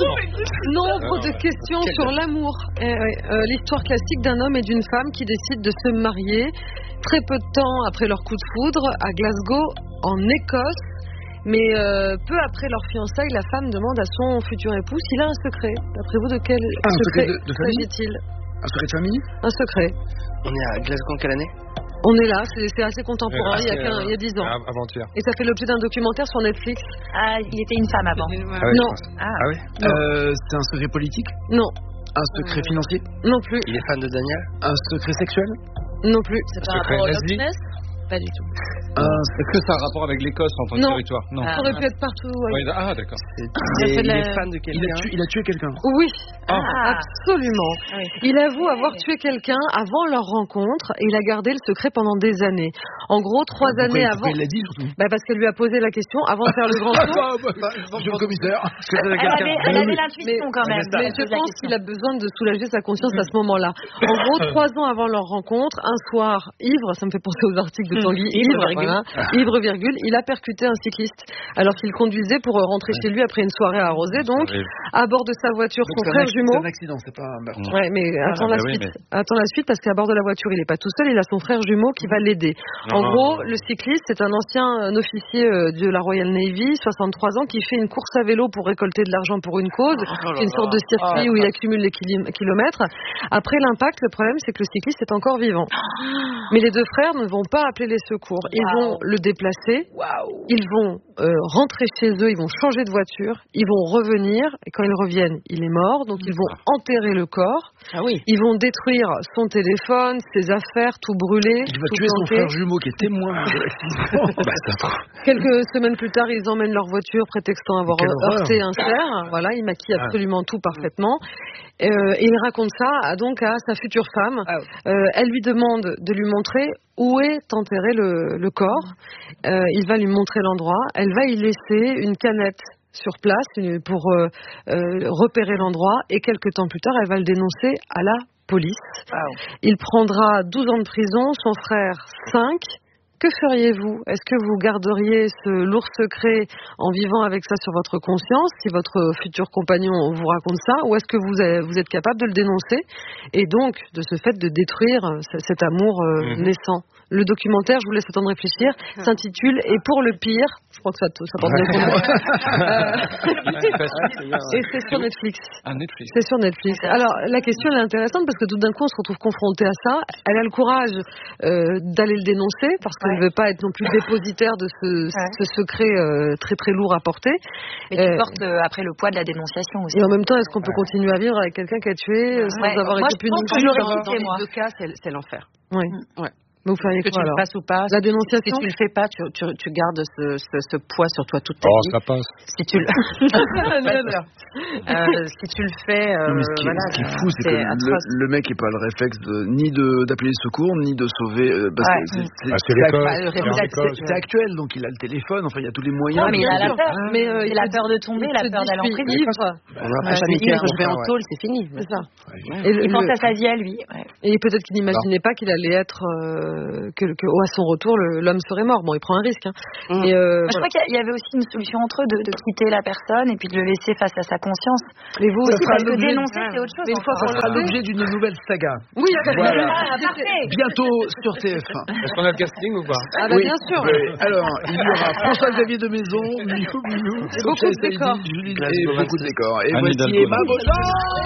nombre de questions sur l'amour. L'histoire classique d'un homme et d'une femme qui décident de se marier très peu de temps après leur coup de foudre à Glasgow, en Écosse. Mais peu après leur fiançailles, la femme demande à son futur époux s'il a un secret. D'après vous, de quel secret s'agit-il ? Un secret de famille ? Un secret. On est à Glasgow en quelle année ? On est là, c'est assez contemporain, il y a 10 ans. Avant-hier. Et ça fait l'objet d'un documentaire sur Netflix. Ah, il était une femme avant. Non. Ah oui. C'est un secret politique ? Non. Un secret financier ? Non plus. Il est fan de Daniel ? Un secret sexuel ? Non plus. C'est pas un rapport au business ? Pas du tout. Est-ce que ça a un rapport avec l'Écosse en tant que territoire ? Non. Ça aurait pu être partout. Ouais. Ah, d'accord. Il est fan de quelqu'un. Il a tué quelqu'un ? Oui, absolument. Oui. Il avoue avoir tué quelqu'un avant leur rencontre et il a gardé le secret pendant des années. En gros, 3 années avant. Pourquoi il l'a dit surtout ? Parce qu'elle lui a posé la question avant de faire le grand tour. Monsieur le commissaire. Elle avait l'intuition quand même. Mais je pense qu'il a besoin de soulager sa conscience à ce moment-là. En gros, 3 ans avant leur rencontre, un soir, ivre, ça me fait penser aux articles de Tanguy, ivre, virgule, il a percuté un cycliste alors qu'il conduisait pour rentrer chez lui après une soirée arrosée. Donc, à bord de sa voiture, son frère jumeau. C'est un accident, c'est pas un meurtre. Ouais, mais attends la suite. Attends la suite parce qu'à bord de la voiture, il n'est pas tout seul, il a son frère jumeau qui va l'aider. En gros, le cycliste, c'est un ancien officier de la Royal Navy, 63 ans, qui fait une course à vélo pour récolter de l'argent pour une cause. C'est une sorte de circuit où il accumule les kilomètres. Après l'impact, le problème, c'est que le cycliste est encore vivant. Mais les 2 frères ne vont pas appeler les secours. Ils vont le déplacer. Ils vont rentrer chez eux. Ils vont changer de voiture. Ils vont revenir. Et quand ils reviennent, il est mort. Donc ils vont enterrer le corps. Ils vont détruire son téléphone, ses affaires, tout brûler. Il va tuer son frère jumeau qui est témoin de l'accident. Quelques semaines plus tard, ils emmènent leur voiture prétextant avoir heurté un cerf. Voilà, ils maquillent absolument tout parfaitement. Et il raconte ça donc à sa future femme. Elle lui demande de lui montrer où est enterré le corps. Il va lui montrer l'endroit. Elle va y laisser une canette sur place pour repérer l'endroit. Et quelques temps plus tard, elle va le dénoncer à la police. Il prendra 12 ans de prison, son frère 5. Que feriez-vous? Est-ce que vous garderiez ce lourd secret en vivant avec ça sur votre conscience, si votre futur compagnon vous raconte ça, ou est-ce que vous êtes capable de le dénoncer et donc, de ce fait, de détruire cet amour naissant? Le documentaire, je vous laisse le temps de réfléchir, s'intitule « Et pour le pire », je crois que ça porte bien son nom. Et c'est sur Netflix. C'est sur Netflix. Alors, la question elle est intéressante parce que tout d'un coup, on se retrouve confronté à ça. Elle a le courage d'aller le dénoncer parce qu'elle ne veut pas être non plus dépositaire de ce secret très très lourd à porter. Mais tu portes après le poids de la dénonciation aussi. Et en même temps, est-ce qu'on peut continuer à vivre avec quelqu'un qui a tué sans avoir été puni? Dans les deux cas, c'est l'enfer. Oui. Ouais. Vous feriez quoi, tu le fasses ou pas, la dénonciation. Si tu le fais pas, tu gardes ce poids sur toi toute ta vie. Ça passe. Si tu le si tu le fais, ce qui est fou, c'est que le mec n'est pas le réflexe ni d'appeler les secours, ni de sauver. C'est actuel, donc il a le téléphone. Enfin, il y a tous les moyens. Mais il a la peur. C'est la peur de tomber, la peur d'aller en prison. Je vais en tôle, c'est fini. C'est ça. Il pense à sa vie à lui. Et peut-être qu'il n'imaginait pas qu'il allait être à son retour l'homme serait mort. Bon, il prend un risque. Et je crois qu'il y avait aussi une solution entre eux de quitter la personne et puis de le laisser face à sa conscience. Mais vous, aussi, parce que dénoncer c'est autre chose. Mais ça sera l'objet d'une nouvelle saga. Oui, voilà. Parfait. Bientôt sur TF1. Est-ce qu'on a le casting ou pas? Oui, bien sûr. Alors, il y aura François-Xavier de Maison, Miou, beaucoup de décors, Julie et beaucoup de décors. Et voici Emma Beauchamp.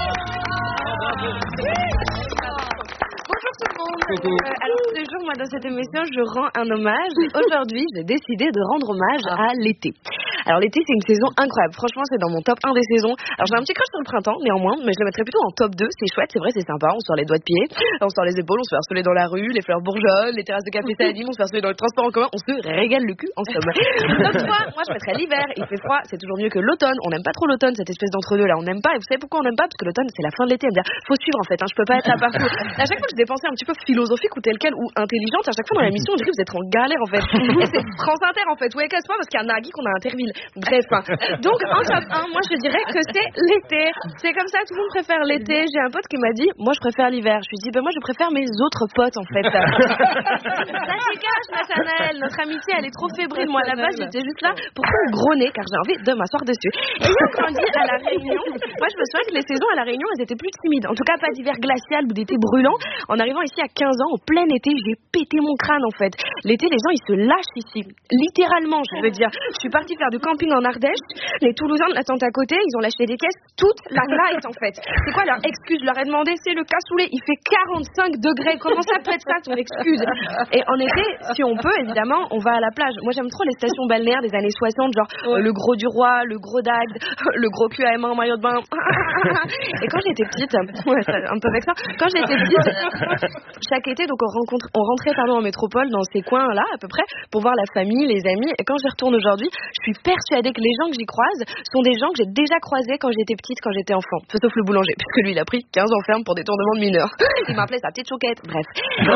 Bonjour tout le monde. Alors tous les jours, moi dans cette émission, je rends un hommage. Aujourd'hui, j'ai décidé de rendre hommage à l'été. Alors l'été, c'est une saison incroyable. Franchement, c'est dans mon top 1 des saisons. Alors j'ai un petit crush sur le printemps, néanmoins, mais je le mettrais plutôt en top 2. C'est chouette, c'est vrai, c'est sympa. On sort les doigts de pied, on sort les épaules, on se fait harceler dans la rue, les fleurs bourgeonnent, les terrasses de café Saladin, on se fait harceler dans le transport en commun, on se régale le cul en somme. Top 3, moi je mettrais l'hiver. Il fait froid, c'est toujours mieux que l'automne. On n'aime pas trop l'automne, cette espèce d'entre-deux là. On n'aime pas. Et vous savez pourquoi on n'aime pas? Parce que l'automne, c'est la fin de l'été. Faut suivre en fait. Je peux pas être là partout. À chaque fois que j'ai des pensées un petit peu philosophiques ou telle quelle ou intelligente, à chaque fois dans l'émission, je dis que vous êtes en galère en fait. Et c'est France Inter en fait. Ou casse pas parce qu'il y a un Nagui qu'on a à Interville. Bref. Donc en top 1, moi je dirais que c'est l'été. C'est comme ça, tout le monde préfère l'été. J'ai un pote qui m'a dit, moi je préfère l'hiver. Je lui dis, moi je préfère mes autres potes en fait. Ça cache, Nathanaël. Notre amitié, elle est trop fébrile. Moi à la base, j'étais juste là pour faire le gros nez car j'ai envie de m'asseoir dessus. Et ayant grandi à la Réunion, moi je me souviens que les saisons à la Réunion, elles étaient plus timides. En tout cas, pas d'hiver glacial ou d'été brûlant. En arrivant ici à 15 ans, au plein été, j'ai pété mon crâne en fait. L'été, les gens ils se lâchent ici, littéralement, je veux dire. Je suis partie faire du camping en Ardèche. Les Toulousains de la tente à côté, ils ont lâché des caisses toute la night en fait. C'est quoi leur excuse? Je leur ai demandé, c'est le cassoulet, il fait 45 degrés. Comment ça peut être ça ton excuse? Et en été, si on peut, évidemment, on va à la plage. Moi j'aime trop les stations balnéaires des années 60, genre le Gros du Roi, le Gros d'Agde, le Gros cul à Emma en maillot de bain. Et quand j'étais petite, c'est un peu vexant. Quand j'étais petite, chaque été, donc on rentrait en métropole dans ces coins-là à peu près pour voir la famille, les amis. Et quand j'y retourne aujourd'hui, je suis persuadée que les gens que j'y croise sont des gens que j'ai déjà croisés quand j'étais petite, quand j'étais enfant. Sauf le boulanger, puisque lui il a pris 15 ans ferme pour détournement de mineurs. Il m'appelait sa petite chouquette. Bref.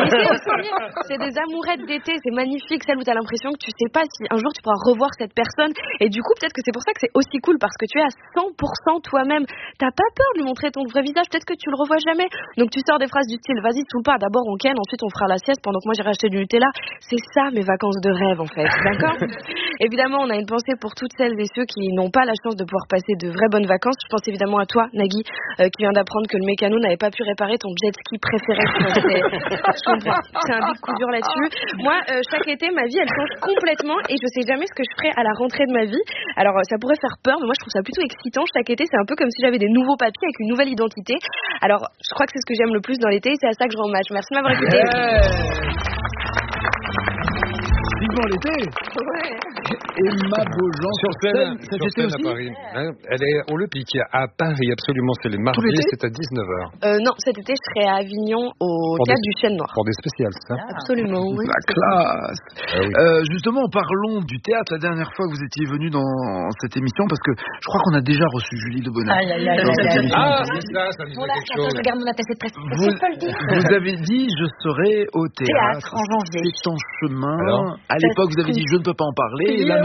C'est des amourettes d'été, c'est magnifique, celle où t'as l'impression que tu sais pas si un jour tu pourras revoir cette personne. Et du coup, peut-être que c'est pour ça que c'est aussi cool, parce que tu es à 100% toi-même. T'as pas peur de lui montrer ton vrai visage, peut-être que tu le revois jamais. Donc tu sors des phrases du style, vas-y, saoule pas, d'abord on ken, ensuite on fera la sieste pendant que moi j'irai acheter du Nutella. C'est ça mes vacances de rêve en fait, d'accord? Évidemment, on a une pensée pour toutes celles et ceux qui n'ont pas la chance de pouvoir passer de vraies bonnes vacances. Je pense évidemment à toi, Nagui, qui vient d'apprendre que le mécano n'avait pas pu réparer ton jet ski préféré. C'est un big coup dur là-dessus. Moi, chaque été, ma vie, elle change complètement et je sais jamais ce que je ferai à la rentrée de ma vie. Alors, ça pourrait faire peur, mais moi, je trouve ça plutôt excitant. Chaque été, c'est un peu comme si j'avais des nouveaux papiers avec une nouvelle identité. Alors, je crois que c'est ce que j'aime le plus dans l'été et c'est à ça que je rends hommage. Merci de m'avoir écouté. Vivement l'été. Ouais. Emma Beauchamp sur scène à Paris. Elle est au Le Pic à Paris, absolument. C'est les mardis, c'est à 19h. Non, cet été, je serai à Avignon au théâtre du Chêne Noir. Pour des spéciales, c'est ça? Absolument, oui. La classe. Oui. Justement, parlons du théâtre. La dernière fois que vous étiez venu dans cette émission, parce que je crois qu'on a déjà reçu Julie de Bonheur. Ah, ça me dit quelque chose. Je regarde mon attaché de presse. Vous avez dit, je serai au théâtre en janvier. C'est en chemin. Alors, à l'époque, vous avez dit, je ne peux pas en parler. Et là,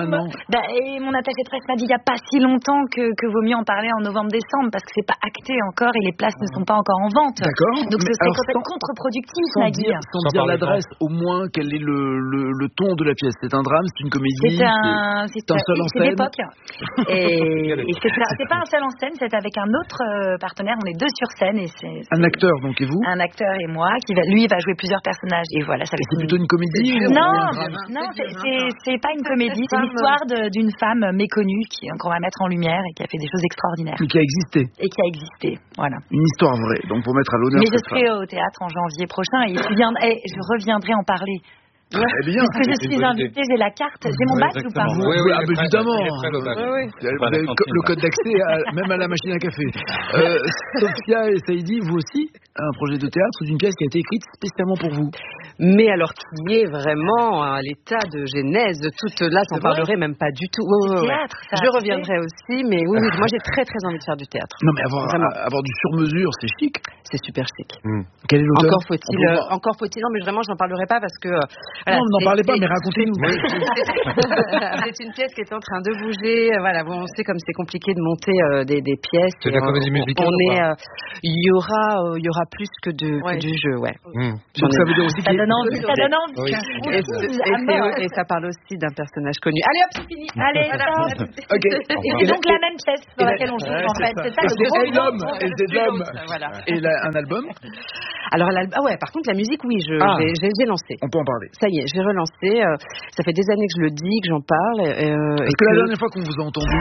maintenant. Et mon attaché de presse m'a dit il n'y a pas si longtemps que vaut mieux en parler en novembre-décembre parce que c'est pas acté encore et les places ne sont pas encore en vente. D'accord. Donc ce serait complètement contre-productif, Nagui. Sans dire l'adresse, au moins quel est le ton de la pièce. C'est un drame, c'est une comédie. C'est un seul en scène. C'est l'époque. Et c'est pas un seul en scène, c'est avec un autre partenaire. On est deux sur scène et c'est un acteur donc et vous. Un acteur et moi qui lui va jouer plusieurs personnages et voilà. Ça c'est plutôt une comédie. Non, c'est pas une comédie. C'est l'histoire d'une femme méconnue qu'on va mettre en lumière et qui a fait des choses extraordinaires. Et qui a existé. Voilà. Une histoire vraie, donc pour mettre à l'honneur. Mais je serai au théâtre en janvier prochain et je reviendrai en parler. Très bien. Parce que je suis invitée, j'ai la carte, j'ai mon badge ou pas? Oui, évidemment. Vous avez le code d'accès même à la machine à café. Sophia et Saïdi, vous aussi, un projet de théâtre d'une pièce qui a été écrite spécialement pour vous. Mais alors qui est vraiment à l'état de genèse de toute là, j'en parlerai même pas du tout. Théâtre, ça je reviendrai aussi, mais oui, moi j'ai très très envie de faire du théâtre. Non mais avoir du sur-mesure, c'est chic. C'est super chic. Quel est l'auteur? Encore faut-il, non mais vraiment j'en parlerai pas parce que. Voilà, non, n'en parlez pas, mais racontez-nous. C'est une pièce qui est en train de bouger. Voilà, bon, on sait comme c'est compliqué de monter des pièces. C'est de la comédie musicale. Il y aura plus que du jeu, ouais. Donc ça veut dire aussi ça donne envie. Et ça parle aussi d'un personnage connu. Allez hop, c'est fini. Allez, stop. Ok. Et c'est donc la même pièce dans laquelle on joue en fait. C'est ça le gros. Et un album. Alors par contre la musique, oui, j'ai lancé. On peut en parler. Ça y est, j'ai relancé. Ça fait des années que je le dis, que j'en parle. Parce que la dernière fois qu'on vous a entendu.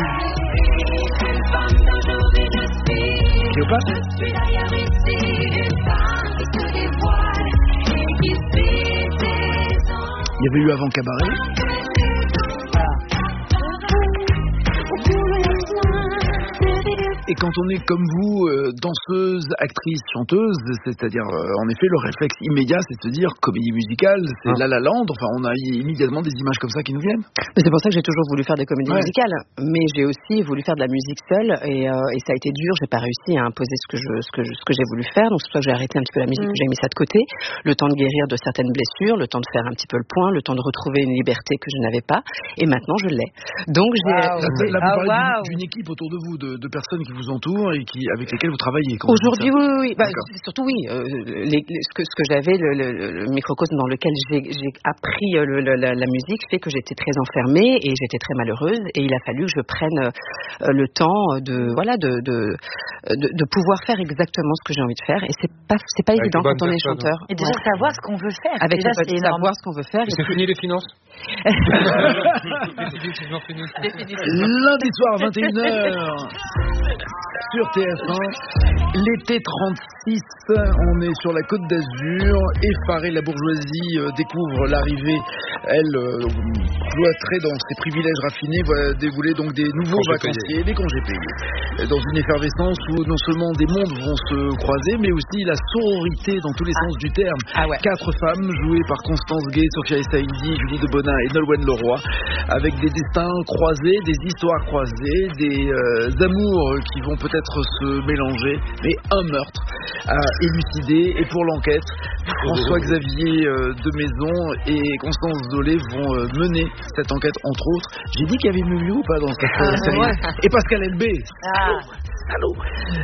Il y avait eu avant Cabaret. Et quand on est comme vous, danseuse, actrice, chanteuse, c'est-à-dire en effet le réflexe immédiat, c'est de se dire comédie musicale, c'est La La Land, enfin on a immédiatement des images comme ça qui nous viennent. Mais c'est pour ça que j'ai toujours voulu faire des comédies musicales, mais j'ai aussi voulu faire de la musique seule et ça a été dur, j'ai pas réussi à imposer ce que j'ai voulu faire, donc c'est pour ça que j'ai arrêté un petit peu la musique, j'ai mis ça de côté, le temps de guérir de certaines blessures, le temps de faire un petit peu le point, le temps de retrouver une liberté que je n'avais pas, et maintenant je l'ai. Donc j'ai là vous parlez d'une équipe autour de vous, de personnes qui vous entourent et avec lesquelles vous travaillez. Aujourd'hui, oui. Surtout, oui. Ce que j'avais, le microcosme dans lequel j'ai appris la musique fait que j'étais très enfermée et j'étais très malheureuse. Et il a fallu que je prenne le temps de pouvoir faire exactement ce que j'ai envie de faire. Et c'est pas évident quand on est chanteur. Et déjà savoir ce qu'on veut faire. Avec savoir ce qu'on veut faire. Et c'est fini les finances. Lundi soir 21h sur TF1, l'été 36, on est sur la Côte d'Azur, effarée, la bourgeoisie découvre l'arrivée, elle cloîtrée dans ses privilèges raffinés, va dévouler donc des nouveaux vacanciers, des congés payés, dans une effervescence où non seulement des mondes vont se croiser, mais aussi la sororité dans tous les sens du terme. 4 femmes jouées par Constance Gay, Sophia Saïdi, Julie Debonin et Nolwenn Leroy, avec des destins croisés, des histoires croisées, des amours qui vont peut-être se mélanger, mais un meurtre à élucider. Et pour l'enquête, François-Xavier de Maison et Constance Dolé vont mener cette enquête, entre autres. J'ai dit qu'il y avait Mumu ou pas dans cette série. Et Pascal Elbé. Salaud.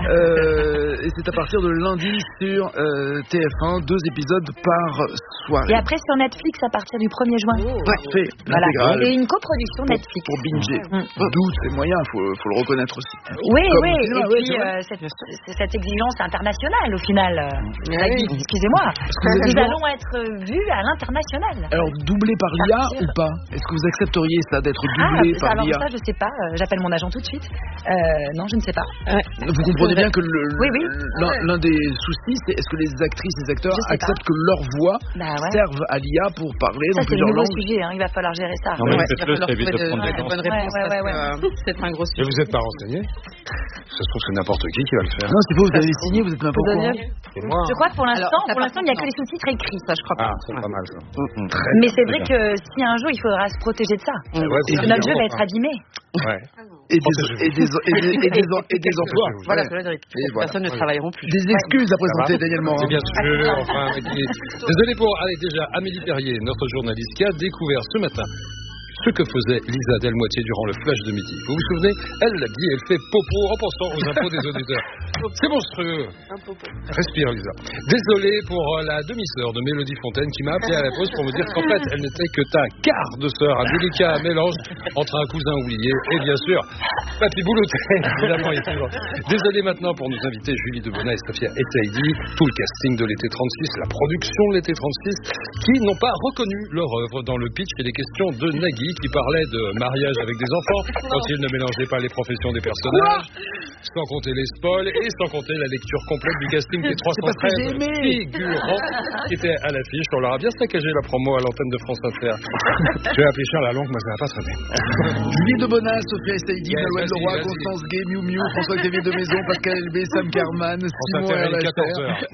Et c'est à partir de lundi sur TF1, 2 épisodes par soirée. Et après sur Netflix à partir du 1er juin. C'est l'intégrale. Et une coproduction Netflix. Pour binger. D'où ces moyens, faut le reconnaître aussi. Oui. Et puis cette exigence internationale au final. Excusez-moi. Nous allons être vus à l'international. Alors doublé par l'IA ou pas? Est-ce que vous accepteriez ça d'être doublé par l'IA? Alors ça je sais pas. J'appelle mon agent tout de suite. Non, je ne sais pas. Vous comprenez bien que l'un des soucis, c'est est-ce que les actrices et les acteurs acceptent que leur voix serve à l'IA pour parler dans plusieurs langues? Ça, c'est le nouveau sujet, il va falloir gérer ça. Non, mais faites-le, ça évite de prendre des bonnes réponses. C'est un gros sujet. Et vous n'êtes pas renseigné? Ça se trouve, c'est n'importe qui va le faire. Non, c'est pas vous avez signé, vous êtes même pas au courant. Je crois que pour l'instant, il n'y a que les sous-titres écrits. Ça, je crois pas. C'est pas mal, ça. Mais c'est vrai que si un jour, il faudra se protéger de ça. Notre jeu va être abîmé. Et des emplois. Voilà, personnes ne travailleront plus. Des excuses à présenter, Daniel Morin. Bien sûr. Désolé pour déjà Amélie Perrier, notre journaliste, qui a découvert ce matin ce que faisait Lisa Delmoitier durant le flash de midi. Vous vous souvenez? Elle l'a dit, elle fait popo en pensant aux impôts des auditeurs. C'est monstrueux. Respire, Lisa. Désolé pour la demi-sœur de Mélodie Fontaine qui m'a appelé à la pause pour me dire qu'en fait, elle n'était que ta quart de sœur, un délicat mélange entre un cousin oublié et bien sûr, Papy Boulouté, évidemment. Désolé maintenant pour nos invités Julie Debona et Sophia Essaidi, tout le casting de l'été 36, la production de l'été 36, qui n'ont pas reconnu leur œuvre dans le pitch et les questions de Nagui qui parlait de mariage avec des enfants quand il ne mélangeait pas les professions des personnages, sans compter les spoils et sans compter la lecture complète du casting des 313 figurants qui étaient à l'affiche. On leur a bien saccagé la promo à l'antenne de France Inter. Je vais appeler Charles Lalonde, mais ça va pas très bien. Julie Debona, Sophia Essaidi, Manuel Leroy, Constance Gay, Miu Miu, François-Xavier de Maison, Pascal Elbé, Sam Carman, Simon Erlacher,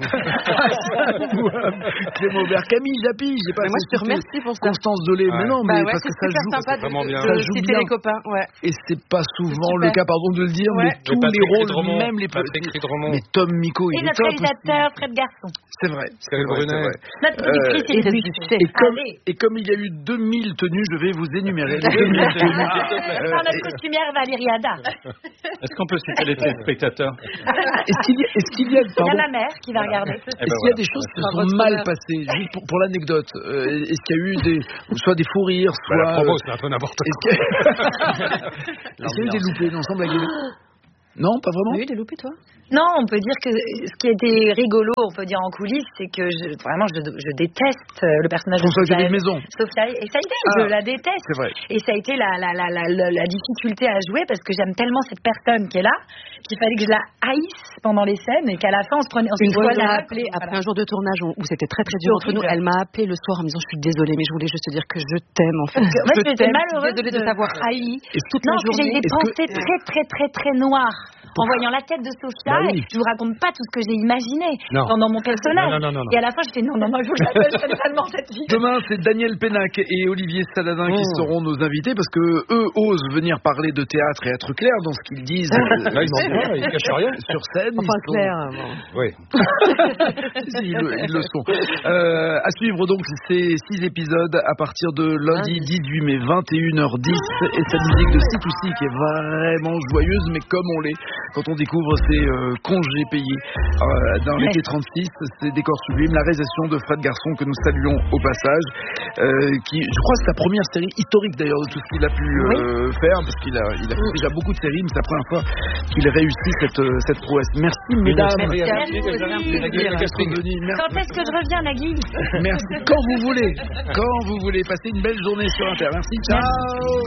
Clément Aubert, Camille Japy, j'ai pas merci pour ça. Constance Delay, mais non, mais parce que ça joue, ça joue bien. Les copains, et c'est pas souvent le cas, pardon de le dire, mais tous les rôles, même les petits, mais Tom Miko, il est top. Et notre réalisateur Fred Garçon. C'est vrai. Cyril Brunet. Notre productrice et comme il y a eu 2000 tenues, je vais vous énumérer les 2000 tenues. Notre costumière Valérie Ada. Est-ce qu'on peut citer les téléspectateurs? Est-ce qu'il y a il y a ma mère qui va regarder. Est-ce qu'il y a des choses qui sont mal passées? Juste pour l'anecdote, est-ce qu'il y a eu soit des fous rires, soit... la promo, c'est un peu n'importe quoi. Est-ce qu'il y a eu des loupés d'ensemble à gagner? Non, pas vraiment. Oui, des loupés, toi? Non, on peut dire que ce qui était rigolo, on peut dire en coulisses, c'est que je déteste le personnage de Sophia Maison. Sophia, et ça a été, je la déteste. C'est vrai. Et ça a été la difficulté à jouer parce que j'aime tellement cette personne qui est là, qu'il fallait que je la haïsse pendant les scènes et qu'à la fin on se prenait. Une fois, elle m'a appelé après un jour de tournage où c'était très très dur entre nous. Elle m'a appelé le soir en me disant je suis désolée, mais je voulais juste te dire que je t'aime en fait. Moi, j'étais malheureuse de t'avoir haï toute la journée. J'ai des pensées très noires. En voyant la tête de Sophia, je vous raconte pas tout ce que j'ai imaginé dans mon personnage. Non. Et à la fin, je fais non, il faut que j'appelle tellement cette fille. Demain, c'est Daniel Pénac et Olivier Saladin qui seront nos invités parce que eux osent venir parler de théâtre et être clairs dans ce qu'ils disent. Ils cachent rien sur scène. Enfin, clair. Oui. Ils le sont. À suivre donc ces 6 épisodes à partir de lundi 18 mai 21h10 et cette musique de C2C qui est vraiment joyeuse, mais comme on l'est quand on découvre ces congés payés dans l'été 36, ces décors sublimes, la réalisation de Fred Garçon que nous saluons au passage, qui je crois c'est sa première série historique d'ailleurs de tout ce qu'il a pu faire, parce qu'il a fait déjà beaucoup de séries, mais c'est la première fois qu'il réussit cette prouesse. Merci mesdames. Merci. Quand est-ce que je reviens, Nagui? Merci. Quand vous voulez. Quand vous voulez. Passez une belle journée sur Inter. Merci. Ciao.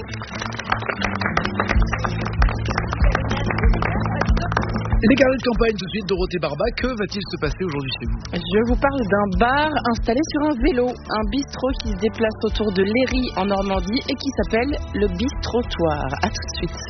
Les carrés de campagne, tout de suite, Dorothée Barba, que va-t-il se passer aujourd'hui chez vous? Je vous parle d'un bar installé sur un vélo, un bistrot qui se déplace autour de Léry en Normandie et qui s'appelle le Bistrotoir. À tout de suite.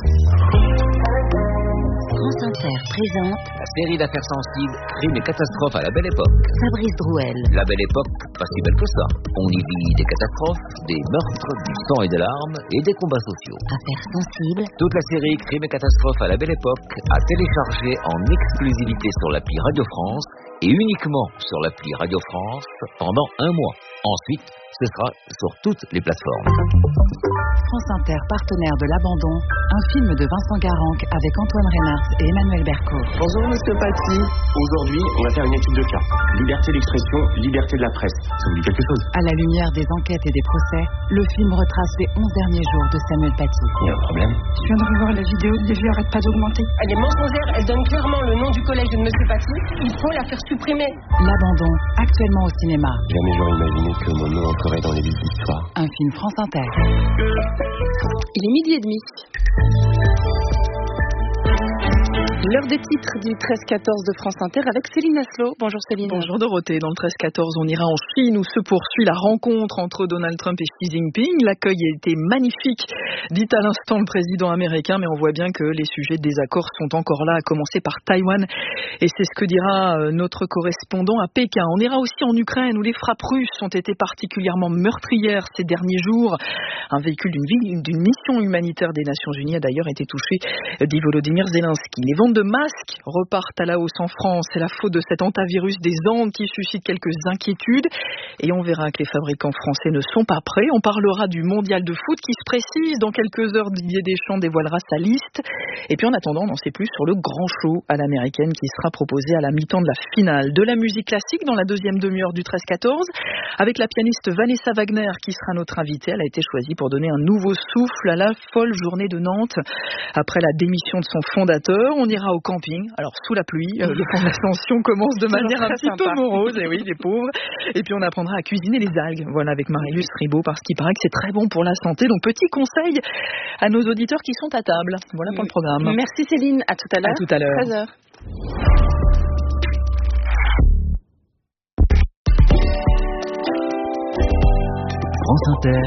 France Inter présente la série d'affaires sensibles, Crimes et catastrophes à la belle époque. Fabrice Drouel. La belle époque, pas si belle que ça. On y vit des catastrophes, des meurtres, du sang et des larmes et des combats sociaux. Affaires sensibles. Toute la série Crimes et catastrophes à la belle époque à télécharger en exclusivité sur l'appli Radio France et uniquement sur l'appli Radio France pendant 1 mois. Ensuite, ce sera sur toutes les plateformes. France Inter, partenaire de l'Abandon, un film de Vincent Garanc avec Antoine Reynard et Emmanuel Berco. Bonjour Monsieur Paty. Aujourd'hui, on va faire une étude de cas. Liberté d'expression, liberté de la presse. Ça vous dit quelque chose? À la lumière des enquêtes et des procès, le film retrace les 11 derniers jours de Samuel Paty. Il y a un problème? Je viens de revoir la vidéo, les vues arrêtent pas d'augmenter. Elle est mensongère, elle donne clairement le nom du collège de Monsieur Paty. Il faut la faire supprimer. L'Abandon, actuellement au cinéma. Jamais j'aurais imaginé que mon nom entrerait dans les livres d'histoire. Un film France Inter. Il est 12h30. L'heure des titres du 13-14 de France Inter avec Céline Aslo. Bonjour Céline. Bonjour Dorothée. Dans le 13-14, on ira en Chine où se poursuit la rencontre entre Donald Trump et Xi Jinping. L'accueil a été magnifique, dit à l'instant le président américain, mais on voit bien que les sujets de désaccord sont encore là, à commencer par Taïwan. Et c'est ce que dira notre correspondant à Pékin. On ira aussi en Ukraine où les frappes russes ont été particulièrement meurtrières ces derniers jours. Un véhicule d'une mission humanitaire des Nations Unies a d'ailleurs été touché, dit Volodymyr Zelensky. Les ventes de masques repartent à la hausse en France. C'est la faute de cet hantavirus des Andes qui suscite quelques inquiétudes. Et on verra que les fabricants français ne sont pas prêts. On parlera du mondial de foot qui se précise. Dans quelques heures, Didier Deschamps dévoilera sa liste. Et puis en attendant, on n'en sait plus sur le grand show à l'américaine qui sera proposé à la mi-temps de la finale. De la musique classique dans la deuxième demi-heure du 13-14 avec la pianiste Vanessa Wagner qui sera notre invitée. Elle a été choisie pour donner un nouveau souffle à la folle journée de Nantes. Après la démission de son fondateur, on ira au camping. Alors sous la pluie, le plan d'ascension commence de manière un petit peu morose. Et oui, les pauvres. Et puis on apprendra à cuisiner les algues. Voilà, avec Marie-Luce Ribaud, parce qu'il paraît que c'est très bon pour la santé. Donc petit conseil à nos auditeurs qui sont à table. Voilà pour le programme. Merci Céline, à tout à l'heure. À tout à l'heure. 13h. France Inter.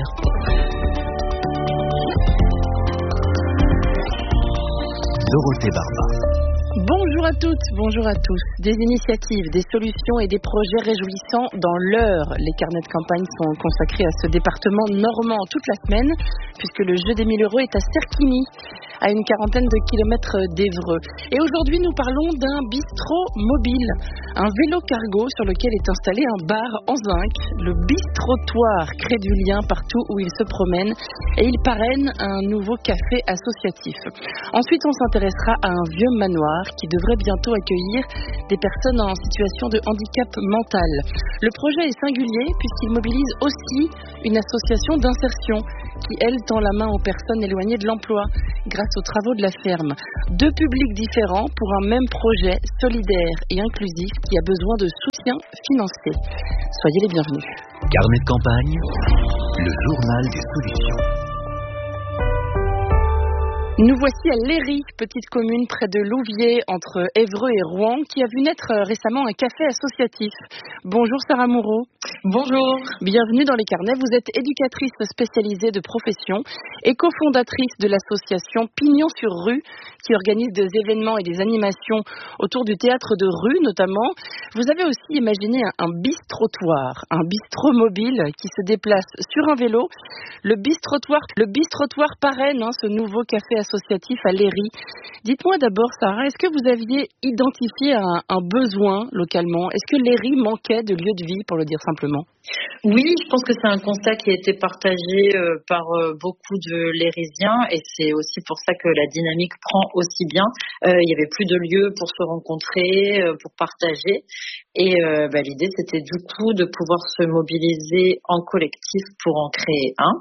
Dorothée Barba. Bonjour à toutes, bonjour à tous. Des initiatives, des solutions et des projets réjouissants dans l'heure. Les carnets de campagne sont consacrés à ce département normand toute la semaine, puisque le jeu des 1000 € est à Serquigny, à une quarantaine de kilomètres d'Évreux. Et aujourd'hui, nous parlons d'un bistrot mobile, un vélo cargo sur lequel est installé un bar en zinc. Le bistrotoir crée du lien partout où il se promène et il parraine un nouveau café associatif. Ensuite, on s'intéressera à un vieux manoir qui devrait bientôt accueillir des personnes en situation de handicap mental. Le projet est singulier puisqu'il mobilise aussi une association d'insertion qui, elle, tend la main aux personnes éloignées de l'emploi grâce aux travaux de la ferme. Deux publics différents pour un même projet solidaire et inclusif qui a besoin de soutien financier. Soyez les bienvenus. Carnet de campagne, le journal des solutions. Nous voici à Léry, petite commune près de Louviers, entre Évreux et Rouen, qui a vu naître récemment un café associatif. Bonjour Sarah Moreau. Bonjour. Bienvenue dans les carnets. Vous êtes éducatrice spécialisée de profession et cofondatrice de l'association Pignon sur rue, qui organise des événements et des animations autour du théâtre de rue notamment. Vous avez aussi imaginé un bistrotoir, un bistrot mobile qui se déplace sur un vélo. Le bistrotoir parraine ce nouveau café associatif à Léry. Dites-moi d'abord, Sarah, est-ce que vous aviez identifié un besoin localement? Est-ce que Léry manquait de lieux de vie, pour le dire simplement? Oui, je pense que c'est un constat qui a été partagé par beaucoup de Lérysiens et c'est aussi pour ça que la dynamique prend aussi bien. Il y avait plus de lieux pour se rencontrer, pour partager et l'idée c'était du coup de pouvoir se mobiliser en collectif pour en créer un.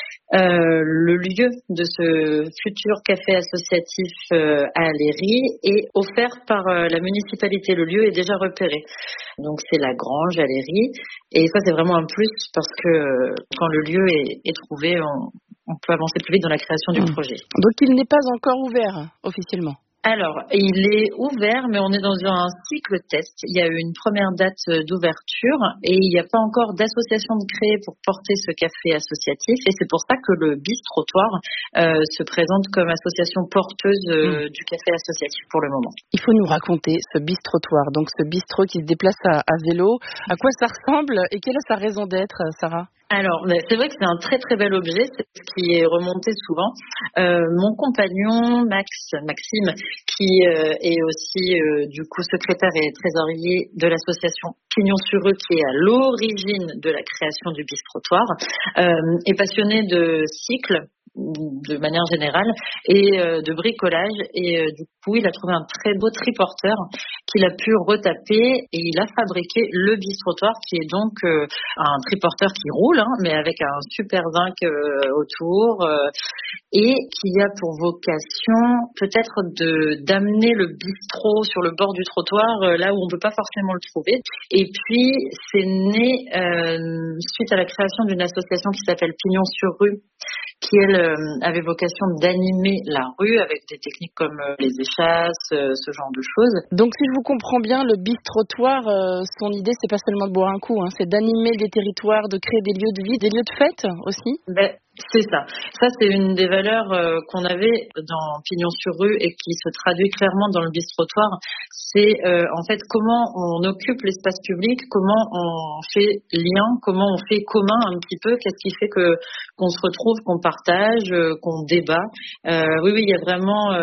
Le lieu de ce futur café associatif à Léry est offert par la municipalité. Le lieu est déjà repéré. Donc c'est la Grange à Léry. Et ça c'est vraiment un plus parce que quand le lieu est trouvé, on peut avancer plus vite dans la création du projet. Donc il n'est pas encore ouvert officiellement? Alors, il est ouvert, mais on est dans un cycle test. Il y a eu une première date d'ouverture et il n'y a pas encore d'association de créer pour porter ce café associatif. Et c'est pour ça que le bistrotoir se présente comme association porteuse du café associatif pour le moment. Il faut nous raconter ce bistrotoir, donc ce bistrot qui se déplace à vélo. À quoi ça ressemble et quelle est sa raison d'être, Sarah? Alors, c'est vrai que c'est un très très bel objet, c'est ce qui est remonté souvent. Mon compagnon Maxime, qui est aussi du coup secrétaire et trésorier de l'association Pignon sur rue, qui est à l'origine de la création du bistrotoir, est passionné de cycle de manière générale et de bricolage et du coup il a trouvé un très beau triporteur qu'il a pu retaper et il a fabriqué le bistrotoir qui est donc un triporteur qui roule mais avec un super zinc autour et qui a pour vocation peut-être d'amener le bistrot sur le bord du trottoir là où on ne peut pas forcément le trouver. Et puis c'est né suite à la création d'une association qui s'appelle Pignon sur rue, qui, elle, avait vocation d'animer la rue avec des techniques comme les échasses, ce genre de choses. Donc, si je vous comprends bien, le bistrotoir, son idée, c'est pas seulement de boire un coup, c'est d'animer des territoires, de créer des lieux de vie, des lieux de fête aussi? C'est ça. Ça, c'est une des valeurs qu'on avait dans Pignon sur rue et qui se traduit clairement dans le bistrottoir. C'est en fait comment on occupe l'espace public, comment on fait lien, comment on fait commun un petit peu, qu'est-ce qui fait que qu'on se retrouve, qu'on partage, qu'on débat. Oui, il y a vraiment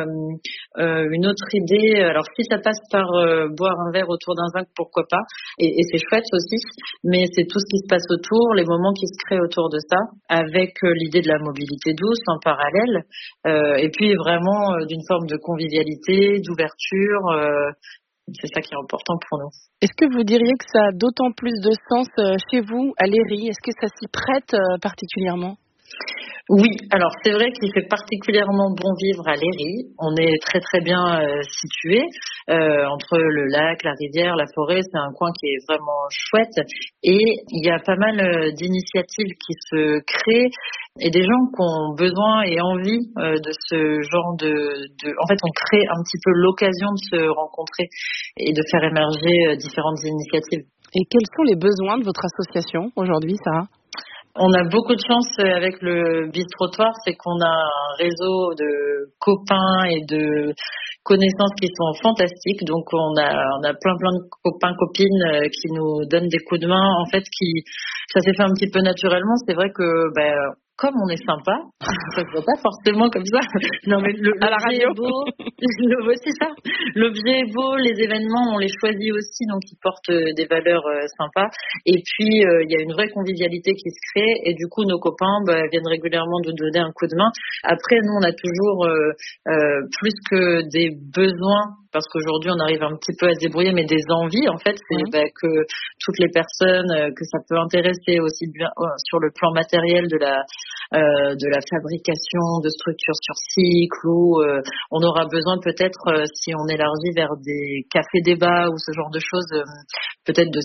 une autre idée. Alors si ça passe par boire un verre autour d'un vin, pourquoi pas, et c'est chouette aussi, mais c'est tout ce qui se passe autour, les moments qui se créent autour de ça, avec l'idée de la mobilité douce en parallèle, et puis vraiment d'une forme de convivialité, d'ouverture. C'est ça qui est important pour nous. Est-ce que vous diriez que ça a d'autant plus de sens chez vous, à Léry? Est-ce que ça s'y prête particulièrement? Oui, alors c'est vrai qu'il fait particulièrement bon vivre à Léry. On est très très bien situé entre le lac, la rivière, la forêt. C'est un coin qui est vraiment chouette et il y a pas mal d'initiatives qui se créent et des gens qui ont besoin et envie de ce genre de... En fait, on crée un petit peu l'occasion de se rencontrer et de faire émerger différentes initiatives. Et quels sont les besoins de votre association aujourd'hui, Sarah? On a beaucoup de chance avec le bistrottoir, c'est qu'on a un réseau de copains et de connaissances qui sont fantastiques. Donc on a plein de copains, copines qui nous donnent des coups de main. En fait, ça s'est fait un petit peu naturellement. C'est vrai que comme on est sympa, ça se voit pas forcément comme ça. Non mais à la radio, est beau. C'est ça. L'objet est beau, les événements on les choisit aussi, donc ils portent des valeurs sympas. Et puis il y a une vraie convivialité qui se crée, et du coup nos copains viennent régulièrement nous donner un coup de main. Après nous on a toujours plus que des besoins, parce qu'aujourd'hui on arrive un petit peu à se débrouiller, mais des envies en fait, c'est que toutes les personnes que ça peut intéresser aussi bien sur le plan matériel de la fabrication de structures sur cycle, ou on aura besoin peut-être, si on élargit vers des cafés débats ou ce genre de choses, peut-être de